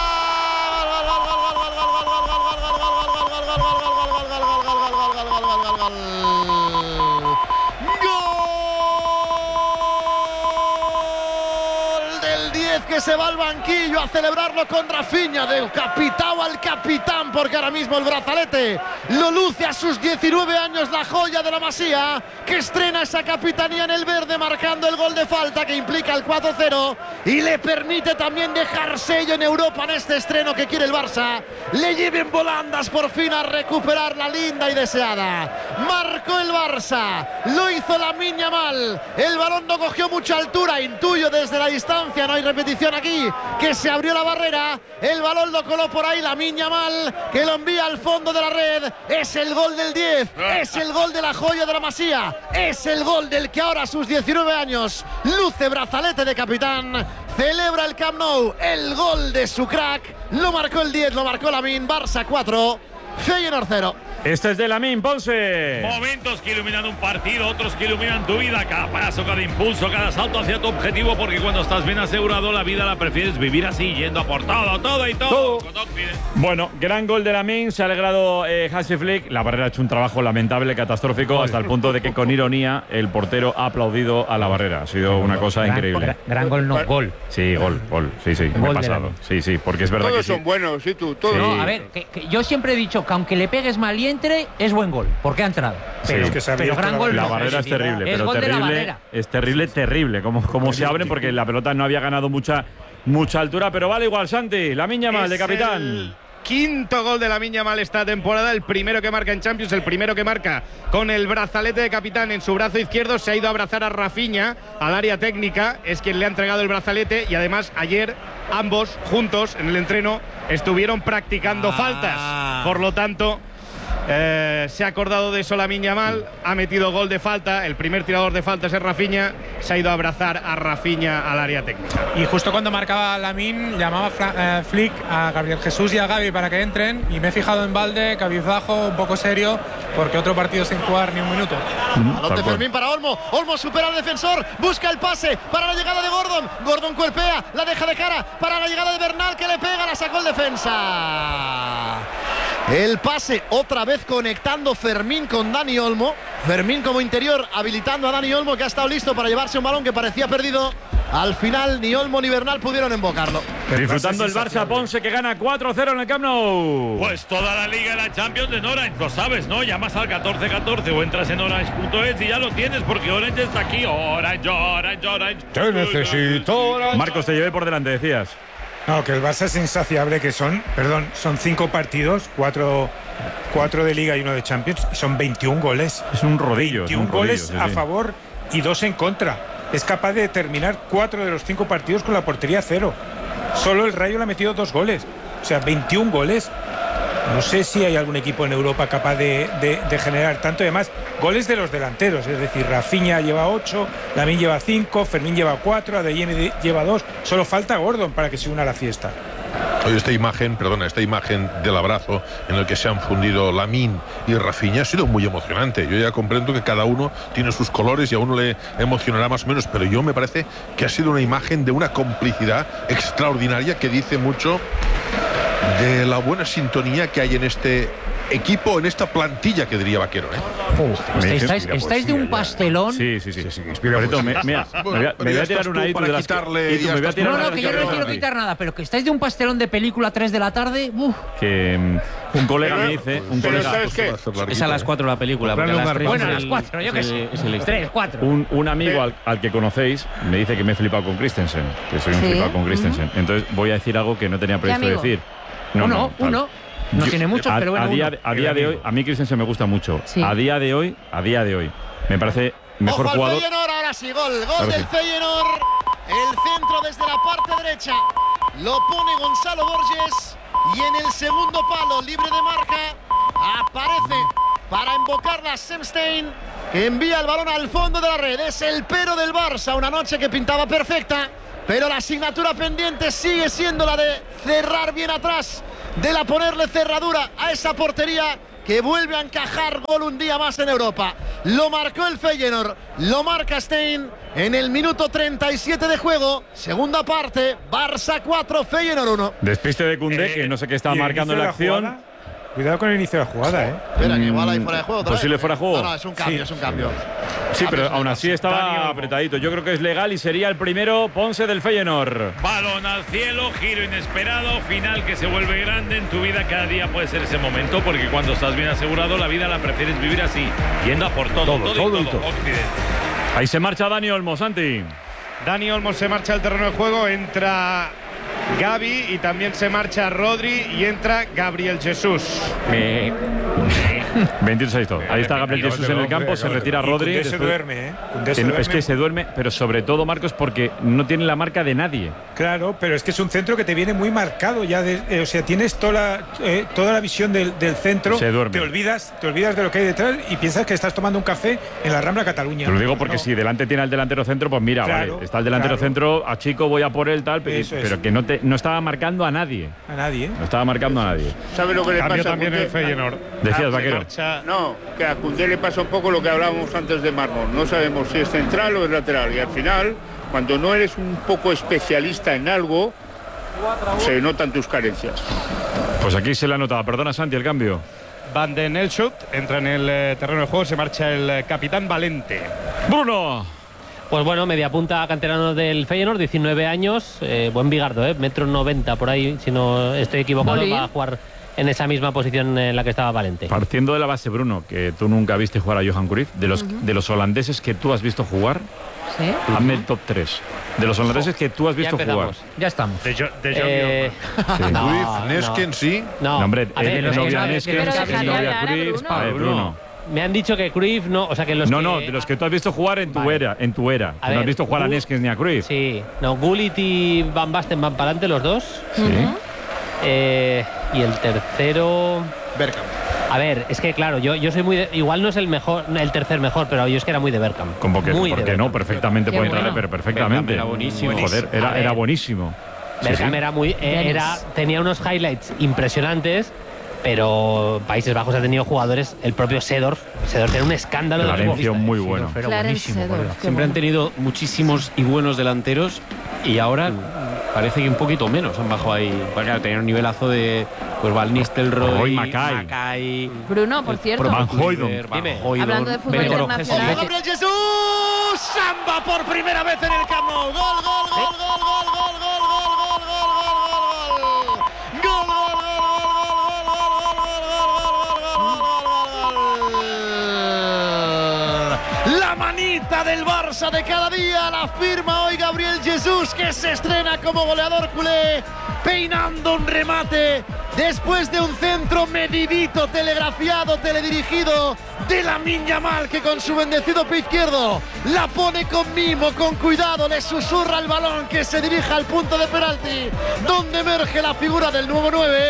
Que se va al banquillo a celebrarlo con Rafinha, del capitán al capitán, porque ahora mismo el brazalete lo luce a sus 19 años, la joya de la Masía, que estrena esa capitanía en el verde, marcando el gol de falta que implica el 4-0 y le permite también dejar sello en Europa en este estreno que quiere el Barça. Le lleven volandas por fin a recuperar la linda y deseada. Marcó el Barça, lo hizo Lamine Yamal, el balón no cogió mucha altura, intuyo desde la distancia, no hay repetición aquí, que se abrió la barrera, el balón lo coló por ahí Lamine Yamal, que lo envía al fondo de la red. Es el gol del 10, es el gol de la joya de la Masía, es el gol del que ahora a sus 19 años luce brazalete de capitán, celebra el Camp Nou, el gol de su crack, lo marcó el 10, lo marcó Lamine. Barça 4, Feyenoord 0. Este es de Lamine, Ponce. Momentos que iluminan un partido, otros que iluminan tu vida. Cada paso, cada impulso, cada salto hacia tu objetivo. Porque cuando estás bien asegurado, la vida la prefieres vivir así, yendo a por todo y todo. Bueno, gran gol de Lamine. Se ha alegrado Hansi Flick. La barrera ha hecho un trabajo lamentable, catastrófico, hasta el punto de que con ironía el portero ha aplaudido a la barrera. Ha sido una cosa increíble. Gran gol, no, gol. Sí, gol. Sí, me he pasado. Sí, porque es verdad todos que son buenos, sí, tú. Todos. No, a ver, que yo siempre he dicho que aunque le pegues mal y entre, es buen gol, porque ha entrado. Pero, pero gran gol. La barrera es terrible, es pero gol terrible. De la barrera. Es terrible, como se abre, porque la pelota no había ganado mucha altura, pero vale igual, Santi. Lamine Yamal de capitán. El quinto gol de Lamine Yamal esta temporada, el primero que marca en Champions, el primero que marca con el brazalete de capitán en su brazo izquierdo. Se ha ido a abrazar a Rafinha al área técnica, es quien le ha entregado el brazalete, y además ayer ambos juntos en el entreno estuvieron practicando faltas. Por lo tanto, se ha acordado de eso Lamine Yamal, ha metido gol de falta, el primer tirador de faltas es Rafinha, se ha ido a abrazar a Rafinha al área técnica. Y justo cuando marcaba Lamine, llamaba Flick a Gabriel Jesús y a Gavi para que entren, y me he fijado en Valde, cabizbajo, un poco serio, porque otro partido sin jugar ni un minuto. Balón de Fermín para Olmo, Olmo supera al defensor, busca el pase para la llegada de Gordon cuerpea, la deja de cara para la llegada de Bernal, que le pega, la sacó el defensa. El pase otra vez conectando Fermín con Dani Olmo. Fermín como interior habilitando a Dani Olmo, que ha estado listo para llevarse un balón que parecía perdido. Al final ni Olmo ni Bernal pudieron embocarlo. Disfrutando el Barça, Ponce, que gana 4-0 en el Camp Nou. Pues toda la Liga y la Champions en Orange, lo sabes, ¿no? Llamas al 1414 o entras en orange.es y ya lo tienes, porque Orange está aquí. Orange. Te necesito, Orange. Marcos, te llevé por delante, decías. No, que el Barça es insaciable, que son 5 partidos, 4 de Liga y 1 de Champions, y son 21 goles. Es un rodillo. 21 goles a favor y 2 en contra. Es capaz de terminar 4 de los 5 partidos con la portería 0. Solo el Rayo le ha metido 2 goles. O sea, 21 goles. No sé si hay algún equipo en Europa capaz de generar tanto. Además, goles de los delanteros. Es decir, Rafinha lleva 8, Lamine lleva 5, Fermín lleva 4, Adeyemi lleva 2. Solo falta Gordon para que se una a la fiesta. Oye, esta imagen del abrazo en el que se han fundido Lamine y Rafinha ha sido muy emocionante. Yo ya comprendo que cada uno tiene sus colores y a uno le emocionará más o menos, pero yo me parece que ha sido una imagen de una complicidad extraordinaria que dice mucho de la buena sintonía que hay en este equipo, en esta plantilla, que diría Vaquero, estáis de un pastelón. Sí. Me voy a tirar una No, que yo no quiero quitar nada, pero que estáis de un pastelón de película 3 de la tarde. Que un colega me dice, ¿sabes qué? Es a las 4 la película. Bueno, a las 4, yo qué sé. 3, 4. Un amigo al que conocéis me dice que me he flipado con Christensen, que soy un flipado con Christensen. Entonces voy a decir algo que no tenía previsto decir. Uno. No tiene muchos, pero bueno. A día de hoy, a mí Christensen me gusta mucho. Sí. A día de hoy, me parece mejor jugador. Feyenoord, ahora sí, gol del Feyenoord. El centro desde la parte derecha lo pone Gonzalo Borges y en el segundo palo, libre de marca, aparece para invocarla Semstein, que envía el balón al fondo de la red. Es el pero del Barça, una noche que pintaba perfecta, pero la asignatura pendiente sigue siendo la de cerrar bien atrás, de la ponerle cerradura a esa portería que vuelve a encajar gol un día más en Europa. Lo marcó el Feyenoord, lo marca Stein en el minuto 37 de juego. Segunda parte, Barça 4, Feyenoord 1. Despiste de Koundé, que no sé qué estaba marcando en la acción. Cuidado con el inicio de la jugada, Espera, que igual hay fuera de juego. ¿Posible fuera de juego? No, es un cambio, Sí, pero aún así estaba apretadito. Yo creo que es legal y sería el primero Ponce del Feyenoord. Balón al cielo, giro inesperado, final que se vuelve grande en tu vida. Cada día puede ser ese momento, porque cuando estás bien asegurado, la vida la prefieres vivir así, yendo a por todo. Ahí se marcha Dani Olmo, Santi. Dani Olmo se marcha al terreno de juego, entra Gavi y también se marcha Rodri y entra Gabriel Jesús. 26. Ahí está Gabriel Jesús en el campo, se retira Rodri. Se duerme, Es que se duerme, pero sobre todo, Marcos, porque no tiene la marca de nadie. Claro, pero es que es un centro que te viene muy marcado ya. O sea, tienes toda la visión del centro. Se duerme. Te olvidas de lo que hay detrás y piensas que estás tomando un café en la Rambla Cataluña. Te lo digo porque si delante tiene al delantero centro, pues mira, claro, vale, está el delantero centro, a Chico voy a por él, tal, pero que no estaba marcando a nadie. No estaba marcando a nadie. ¿Sabe lo que le pasa también el Feyenoord? Decías, Vaquero. No, que a Koundé le pasa un poco lo que hablábamos antes de Mármol. No sabemos si es central o es lateral. Y al final, cuando no eres un poco especialista en algo, se notan tus carencias. Pues aquí se le ha notado. Perdona, Santi, el cambio. Van den Elschut entra en el terreno de juego, se marcha el capitán Valente. Bruno. Pues bueno, media punta canterano del Feyenoord, 19 años, buen bigardo, 1,90 m por ahí, si no estoy equivocado, va a jugar en esa misma posición en la que estaba Valente. Partiendo de la base, Bruno, que tú nunca viste jugar a Johan Cruyff, de los holandeses que tú has visto jugar, hazme el top 3. De los holandeses que tú has visto jugar. Ya estamos. De Cruyff, Nesken, sí. No, hombre, novia Nesken, novia Cruyff, Bruno. Me han dicho que Cruyff no, o sea que los de los que tú has visto jugar en tu era, no has visto jugar a Neskens ni a Cruyff. Sí, no, Gullit y Van Basten van para adelante los dos. Sí. Y el tercero, Bergkamp. A ver, es que claro, yo soy muy igual no es el tercer mejor, pero yo es que era muy de Bergkamp. ¿Cómo que? ¿Por qué no? Perfectamente puede entrarle, pero perfectamente. Era buenísimo. Joder, era buenísimo. Bergkamp tenía unos highlights impresionantes. Pero Países Bajos ha tenido jugadores, el propio Seedorf era un escándalo de Valencia, muy bueno. Siempre han tenido muchísimos y buenos delanteros y ahora parece que un poquito menos han bajado ahí. Porque claro, tenían un nivelazo de Van Nistelrooy, Mackay. Bruno, por cierto. Van Hooijdonk. Hablando de fútbol internacional. Gabriel Jesús, Samba por primera vez en el Camp Nou. Gol. La manita del Barça de cada día la firma hoy Gabriel Jesús, que se estrena como goleador culé, peinando un remate después de un centro medidito, telegrafiado, teledirigido de Lamine Yamal, que con su bendecido pie izquierdo la pone con mimo, con cuidado, le susurra el balón que se dirija al punto de penalti, donde emerge la figura del nuevo 9,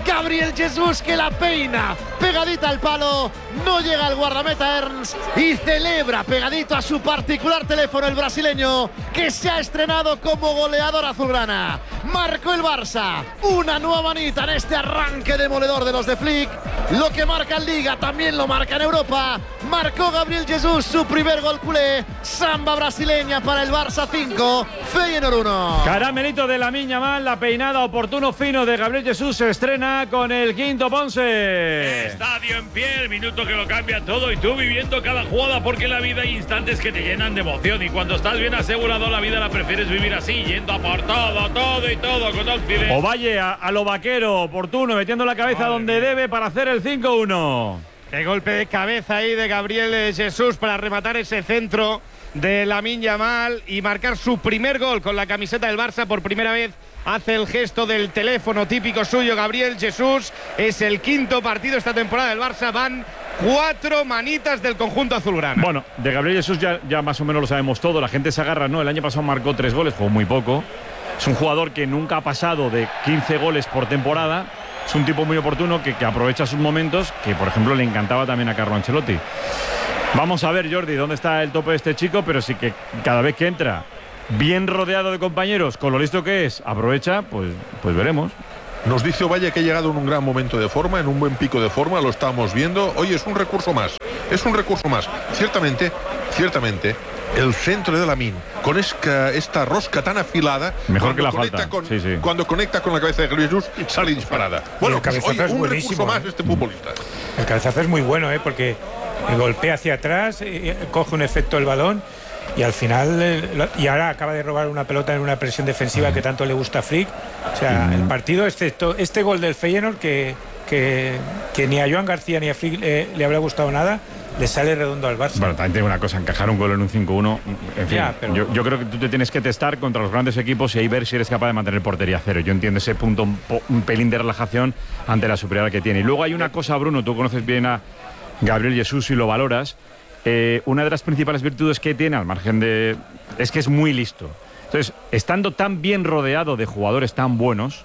Gabriel Jesús, que la peina pegadita al palo, no llega al guardameta Ernst y celebra pegadito a su particular teléfono el brasileño, que se ha estrenado como goleador azulgrana. Marcó el Barça, una nueva manita en este arranque demoledor de los de Flick. Lo que marca en Liga también lo marca en Europa. Marcó Gabriel Jesús su primer gol culé. Samba brasileña para el Barça 5, Feyenoord 1. Caramelito de Lamine Yamal, la peinada oportuno fino de Gabriel Jesús se estrena con el quinto Ponce. Estadio en pie, el minuto que lo cambia todo y tú viviendo cada jugada, porque en la vida hay instantes que te llenan de emoción y cuando estás bien asegurado la vida la prefieres vivir así, yendo a por todo y todo con Occidente. Ovalle a lo vaquero, oportuno, metiendo la cabeza donde debe para hacer el 5-1. Qué golpe de cabeza ahí de Gabriel Jesús para rematar ese centro de Lamine Yamal y marcar su primer gol con la camiseta del Barça. Por primera vez hace el gesto del teléfono típico suyo Gabriel Jesús. Es el quinto partido esta temporada del Barça. Van 4 manitas del conjunto azulgrana. Bueno, de Gabriel Jesús ya más o menos lo sabemos todo. La gente se agarra, ¿no? El año pasado marcó 3 goles, jugó muy poco. Es un jugador que nunca ha pasado de 15 goles por temporada. Es un tipo muy oportuno que aprovecha sus momentos, que por ejemplo le encantaba también a Carlo Ancelotti. Vamos a ver, Jordi, dónde está el tope de este chico, pero sí que cada vez que entra bien rodeado de compañeros, con lo listo que es, aprovecha, pues veremos. Nos dice Ovalle que ha llegado en un gran momento de forma, en un buen pico de forma, lo estamos viendo. Oye, es un recurso más. Ciertamente, el centro de Lamine, con esta rosca tan afilada, mejor que la falta. Cuando conecta con la cabeza de Jesús, sale disparada. Bueno, un recurso más este futbolista. El cabezazo es muy bueno, porque golpea hacia atrás, coge un efecto el balón y al final, y ahora acaba de robar una pelota en una presión defensiva que tanto le gusta a Flick. O sea, el partido, excepto este gol del Feyenoord, que ni a Joan García ni a Flick le habrá gustado nada, le sale redondo al Barça. Bueno, también tengo una cosa, encajar un gol en un 5-1, en fin, pero yo creo que tú te tienes que testar contra los grandes equipos y ahí ver si eres capaz de mantener portería cero. Yo entiendo ese punto, un pelín de relajación ante la superioridad que tiene. Y luego hay una cosa, Bruno, tú conoces bien a Gabriel Jesús y lo valoras. Una de las principales virtudes que tiene, al margen de... es que es muy listo. Entonces, estando tan bien rodeado de jugadores tan buenos...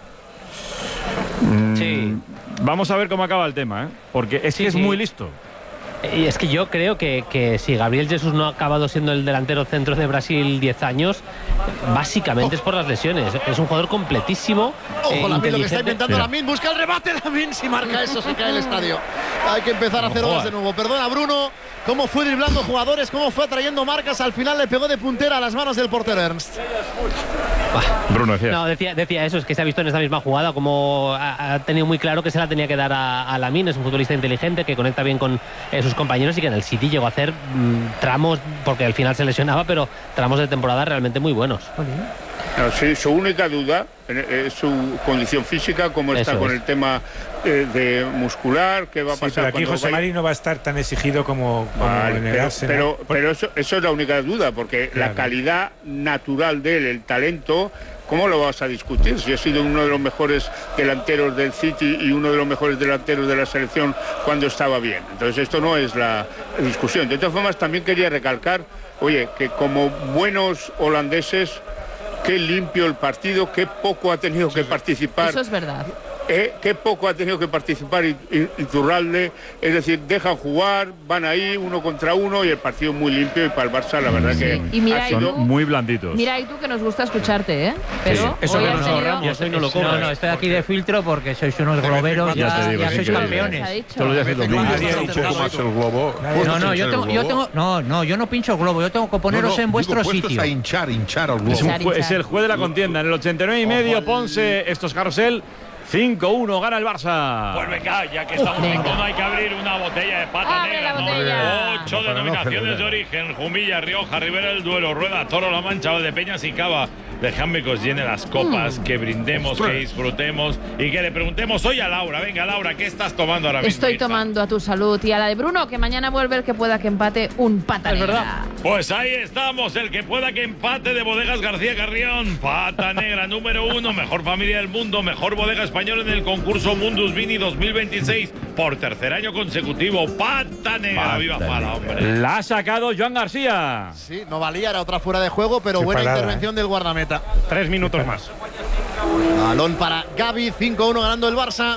vamos a ver cómo acaba el tema, porque es que es muy listo. Y es que yo creo que si Gabriel Jesús no ha acabado siendo el delantero centro de Brasil 10 años, básicamente es por las lesiones. Es un jugador completísimo. Ojo, Lamine, lo que está intentando Lamine, busca el remate, Lamine, si marca eso se cae el estadio. Hay que empezar a hacer horas de nuevo. Perdona, Bruno, cómo fue driblando jugadores, cómo fue atrayendo marcas, al final le pegó de puntera a las manos del portero Ernst. Bruno decía. No, decía eso, es que se ha visto en esta misma jugada como ha tenido muy claro que se la tenía que dar a Lamine. Es un futbolista inteligente que conecta bien con sus compañeros y que en el City llegó a hacer tramos, porque al final se lesionaba, pero tramos de temporada realmente muy buenos. Sí, su única duda es su condición física, cómo está con el tema de muscular, qué va a pasar. Pero aquí José Mari no va a estar tan exigido como en el Arsenal. Pero eso es la única duda, porque la calidad natural de él, el talento, ¿cómo lo vas a discutir? Si ha sido uno de los mejores delanteros del City y uno de los mejores delanteros de la selección cuando estaba bien. Entonces esto no es la discusión. De todas formas, también quería recalcar, oye, que como buenos holandeses, qué limpio el partido, qué poco ha tenido que participar. Eso es verdad. Qué poco ha tenido que participar Iturralde, es decir, dejan jugar, van ahí 1 contra 1 y el partido muy limpio, y para el Barça la verdad que y mira, son muy blanditos. Mira, y tú que nos gusta escucharte, pero eso que nos ahorramos. Yo no lo cobro. No, estoy aquí de filtro porque sois unos globeros, ya sois campeones. Solo ya haciendo yo no pincho el globo, yo tengo que poneros en vuestro sitio. A hinchar al globo. Es el juez de la contienda. En el 89,5 Ponce, estos carrusel. 5-1, gana el Barça. Pues venga, ya que estamos en tono, hay que abrir una botella de pata negra. 8 denominaciones de origen: Jumilla, Rioja, Ribera del Duero, Rueda, Toro, La Mancha, Valdepeñas y Cava. Dejadme que os llene las copas, que brindemos, que disfrutemos y que le preguntemos hoy a Laura. Venga, Laura, ¿qué estás tomando ahora mismo? Estoy tomando a tu salud y a la de Bruno, que mañana vuelve el que pueda que empate un pata negra. ¿Verdad? Pues ahí estamos, el que pueda que empate de Bodegas García Carrión. Pata negra número 1, mejor familia del mundo, mejor bodega española en el concurso Mundus Vini 2026 por tercer año consecutivo. Pata negra, viva Pala, hombre. La ha sacado Joan García. Sí, no valía, era otra fuera de juego, pero buena intervención del guardameta. 3 minutos más. Balón para Gavi, 5-1 ganando el Barça.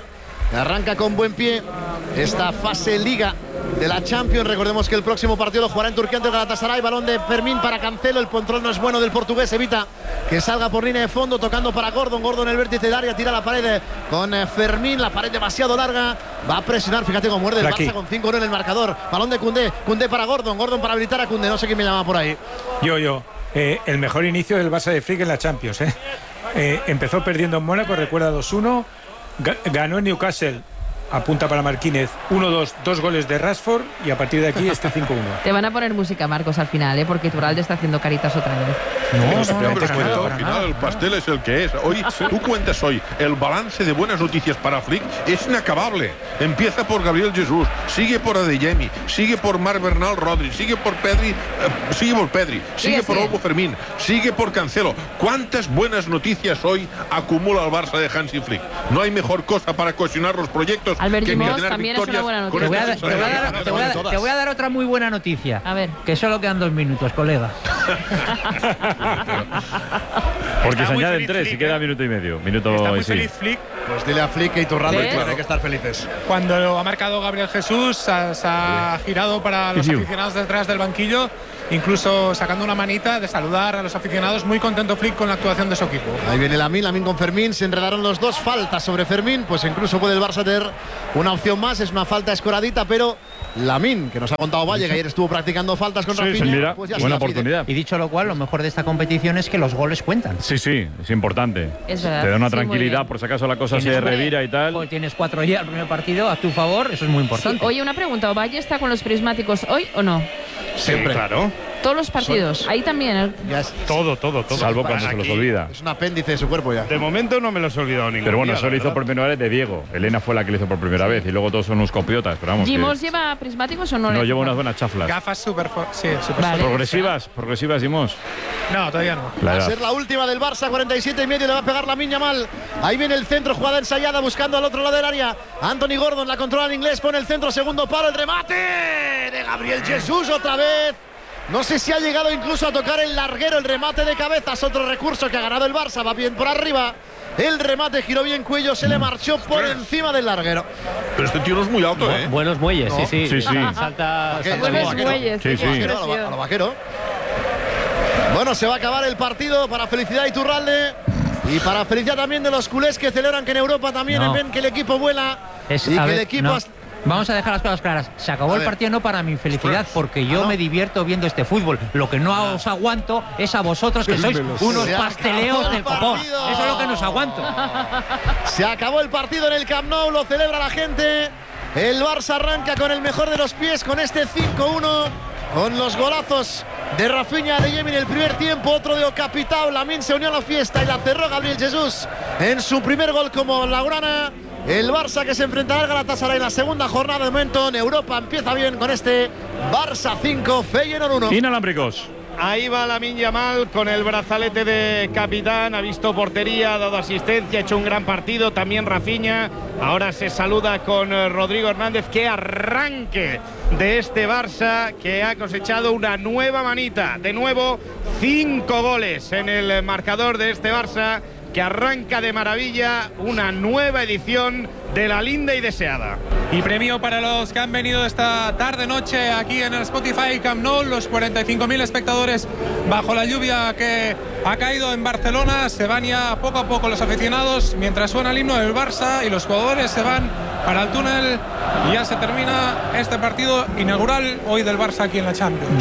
Arranca con buen pie esta fase Liga de la Champions. Recordemos que el próximo partido lo jugará en Turquía ante el Galatasaray. Balón de Fermín para Cancelo. El control no es bueno del portugués. Evita que salga por línea de fondo. Tocando para Gordon. Gordon en el vértice del área. Tira la pared con Fermín. La pared demasiado larga. Va a presionar. Fíjate cómo muerde el Barça con 5-1 en el marcador. Balón de Koundé. Koundé para Gordon. Gordon para habilitar a Koundé. No sé quién me llama por ahí. Yo. El mejor inicio del Barça de Flick en la Champions. Empezó perdiendo en Mónaco. Recuerda 2-1. Ganó en Newcastle. Apunta para Marquínez, 1-2, 2 goles de Rashford y a partir de aquí 5-1. Te van a poner música, Marcos, al final, porque Iturralde está haciendo caritas otra vez. Al final el pastel es el que es. Hoy, tú cuentas hoy, el balance de buenas noticias para Flick es inacabable. Empieza por Gabriel Jesús, sigue por Adeyemi, sigue por Marc Bernal Rodri, sigue por Pedri, sigue por Olmo Fermín, sigue por Cancelo. ¿Cuántas buenas noticias hoy acumula el Barça de Hansi Flick? No hay mejor cosa para cohesionar los proyectos. Albert Gimos también es una buena noticia. Te voy a dar otra muy buena noticia. A ver. Que solo quedan 2 minutos, colega. Porque se añaden 3 y queda minuto y medio. Está muy feliz Flick. Pues dile a Flick que Iturralde tiene que estar felices. Cuando ha marcado Gabriel Jesús, se ha girado para los aficionados detrás del banquillo, incluso sacando una manita de saludar a los aficionados. Muy contento Flick con la actuación de su equipo. Ahí viene Lamine con Fermín. Se enredaron los dos. Falta sobre Fermín. Pues incluso puede el Barça tener una opción más. Es una falta escoradita, pero Lamine, que nos ha contado Valle, que ayer estuvo practicando faltas con Rafinha, pues ya buena oportunidad. Y dicho lo cual, lo mejor de esta competición es que los goles cuentan. Sí, es importante. Es verdad. Te da una tranquilidad por si acaso la cosa se revira y tal. Pues tienes 4 ya al primer partido a tu favor, eso es muy importante. Sí. Oye, una pregunta, ¿Valle está con los prismáticos hoy o no? Siempre. Sí, claro. Todos los partidos, ahí también. Todo. Salvo cuando se los olvida. Es un apéndice de su cuerpo ya. De momento no me los he olvidado ninguno. Pero bueno, eso lo hizo por primera vez de Diego. Elena fue la que lo hizo por primera vez y luego todos son unos copiotas. Pero vamos. ¿Gimos lleva prismáticos o no? No, lleva unas buenas chaflas. Gafas súper vale. Progresivas, Gimos. No, todavía no. Va a ser la última del Barça, 47,5. Le va a pegar Lamine Yamal. Ahí viene el centro, jugada ensayada, buscando al otro lado del área. Anthony Gordon la controla en inglés, pone el centro, segundo palo, el remate de Gabriel Jesús otra vez. No sé si ha llegado incluso a tocar el larguero, el remate de cabezas, otro recurso que ha ganado el Barça, va bien por arriba. El remate giró bien Cuello, se le marchó por encima del larguero. Pero este tío no es muy alto, ¿eh? Buenos muelles, no. Sí. Salta buenos muelles. Sí. A lo vaquero. Bueno, se va a acabar el partido para felicidad de Iturralde y para felicidad también de los culés que celebran que en Europa también ven que el equipo vuela y que el equipo... Vamos a dejar las cosas claras. Se acabó el partido no para mi felicidad, porque yo me divierto viendo este fútbol. Lo que no os aguanto es a vosotros, que sois unos pasteleos del copón. Eso es lo que nos aguanto. Se acabó el partido en el Camp Nou, lo celebra la gente. El Barça arranca con el mejor de los pies, con este 5-1, con los golazos de Rafinha, de Adeyemi en el primer tiempo, otro de Ocapitao. Lamine se unió a la fiesta y la cerró Gabriel Jesús en su primer gol como blaugrana. El Barça que se enfrentará al Galatasaray en la segunda jornada. De momento en Europa empieza bien con este Barça 5, Feyenoord 1. Inalámbricos. Ahí va Lamine Yamal con el brazalete de capitán, ha visto portería, ha dado asistencia, ha hecho un gran partido, también Rafinha. Ahora se saluda con Rodrigo Hernández. Qué arranque de este Barça, que ha cosechado una nueva manita. De nuevo 5 goles en el marcador de este Barça, que arranca de maravilla una nueva edición de la linda y deseada. Y premio para los que han venido esta tarde-noche aquí en el Spotify Camp Nou, los 45.000 espectadores bajo la lluvia que ha caído en Barcelona. Se van ya poco a poco los aficionados mientras suena el himno del Barça y los jugadores se van para el túnel y ya se termina este partido inaugural hoy del Barça aquí en la Champions.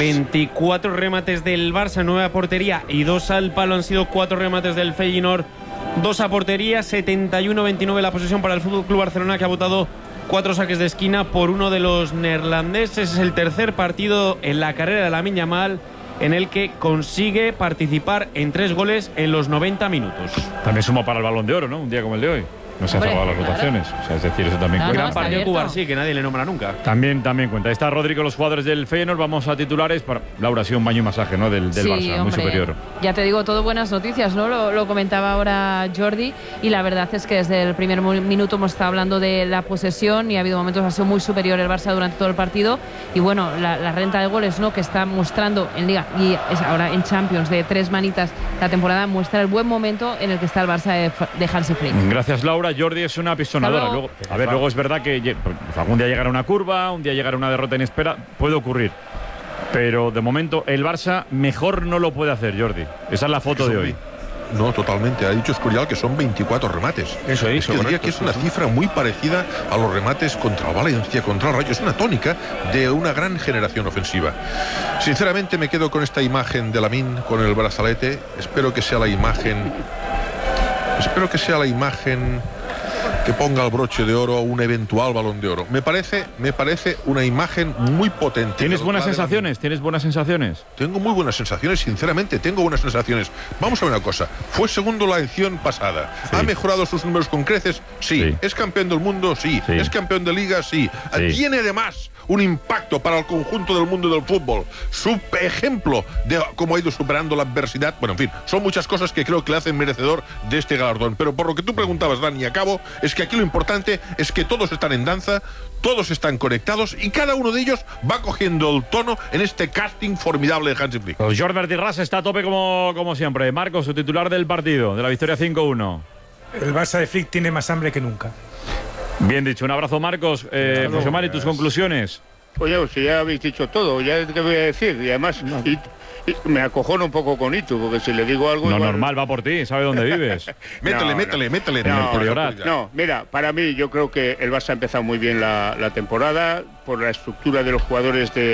24 remates del Barça, 9 a portería y 2 al palo. Han sido 4 remates del Feyenoord, 2 a portería. 71-29 la posesión para el FC Barcelona, que ha votado 4 saques de esquina por uno de los neerlandeses. Es el tercer partido en la carrera de Lamine Yamal en el que consigue participar en 3 goles en los 90 minutos. También suma para el Balón de Oro, ¿no? Un día como el de hoy. No se han acabado las rotaciones. O sea, es decir, eso también cuenta. Gran partido Cubar, sí, que nadie le nombra nunca. También cuenta. Está Rodrigo, los jugadores del Feyenoord. Vamos a titulares. Laura, ha sido un baño y masaje, ¿no? Del sí, Barça, muy superior. Ya te digo, todo buenas noticias, ¿no? Lo comentaba ahora Jordi. Y la verdad es que desde el primer minuto hemos estado hablando de la posesión y ha habido momentos, ha sido muy superior el Barça durante todo el partido. Y bueno, la renta de goles, ¿no? Que está mostrando en Liga y es ahora en Champions de 3 manitas la temporada, muestra el buen momento en el que está el Barça de Hansi Flick. Gracias, Laura. ahora, Jordi es una pisonadora. Luego, a ver, luego es verdad que pues, algún día llegará una curva, un día llegará una derrota inesperada, puede ocurrir. Pero de momento el Barça mejor no lo puede hacer, Jordi. Esa es la foto de hoy. No, totalmente. Ha dicho Escorial que son 24 remates. Eso es. Que diría que es una cifra muy parecida a los remates contra el Valencia, contra el Rayo. Es una tónica de una gran generación ofensiva. Sinceramente me quedo con esta imagen de Lamine con el brazalete. Espero que sea la imagen que ponga el broche de oro a un eventual Balón de Oro. Me parece una imagen muy potente. ¿Tienes buenas sensaciones? ¿Tienes buenas sensaciones? Tengo muy buenas sensaciones, sinceramente, tengo buenas sensaciones. Vamos a ver una cosa. Fue segundo la edición pasada. Sí. ¿Ha mejorado sus números con creces? Sí. ¿Es campeón del mundo? Sí. ¿Es campeón de liga? Sí. Tiene además un impacto para el conjunto del mundo del fútbol. Su ejemplo de cómo ha ido superando la adversidad. Bueno, en fin, son muchas cosas que creo que le hacen merecedor de este galardón. Pero por lo que tú preguntabas, Dani, y acabo, es que aquí lo importante es que todos están en danza, todos están conectados y cada uno de ellos va cogiendo el tono en este casting formidable de Hansi Flick. Pues Jordi Martí-Ras está a tope como siempre. Marcos, su titular del partido, de la victoria 5-1. El Barça de Flick tiene más hambre que nunca. Bien dicho, un abrazo, Marcos. José Mari, tus conclusiones. Oye, pues ya habéis dicho todo, ya te voy a decir. Y además, y me acojono un poco con Itu, porque si le digo algo... No, igual... normal, va por ti, sabe dónde vives. métele. No, mira, para mí yo creo que el Barça ha empezado muy bien la temporada, por la estructura de los jugadores de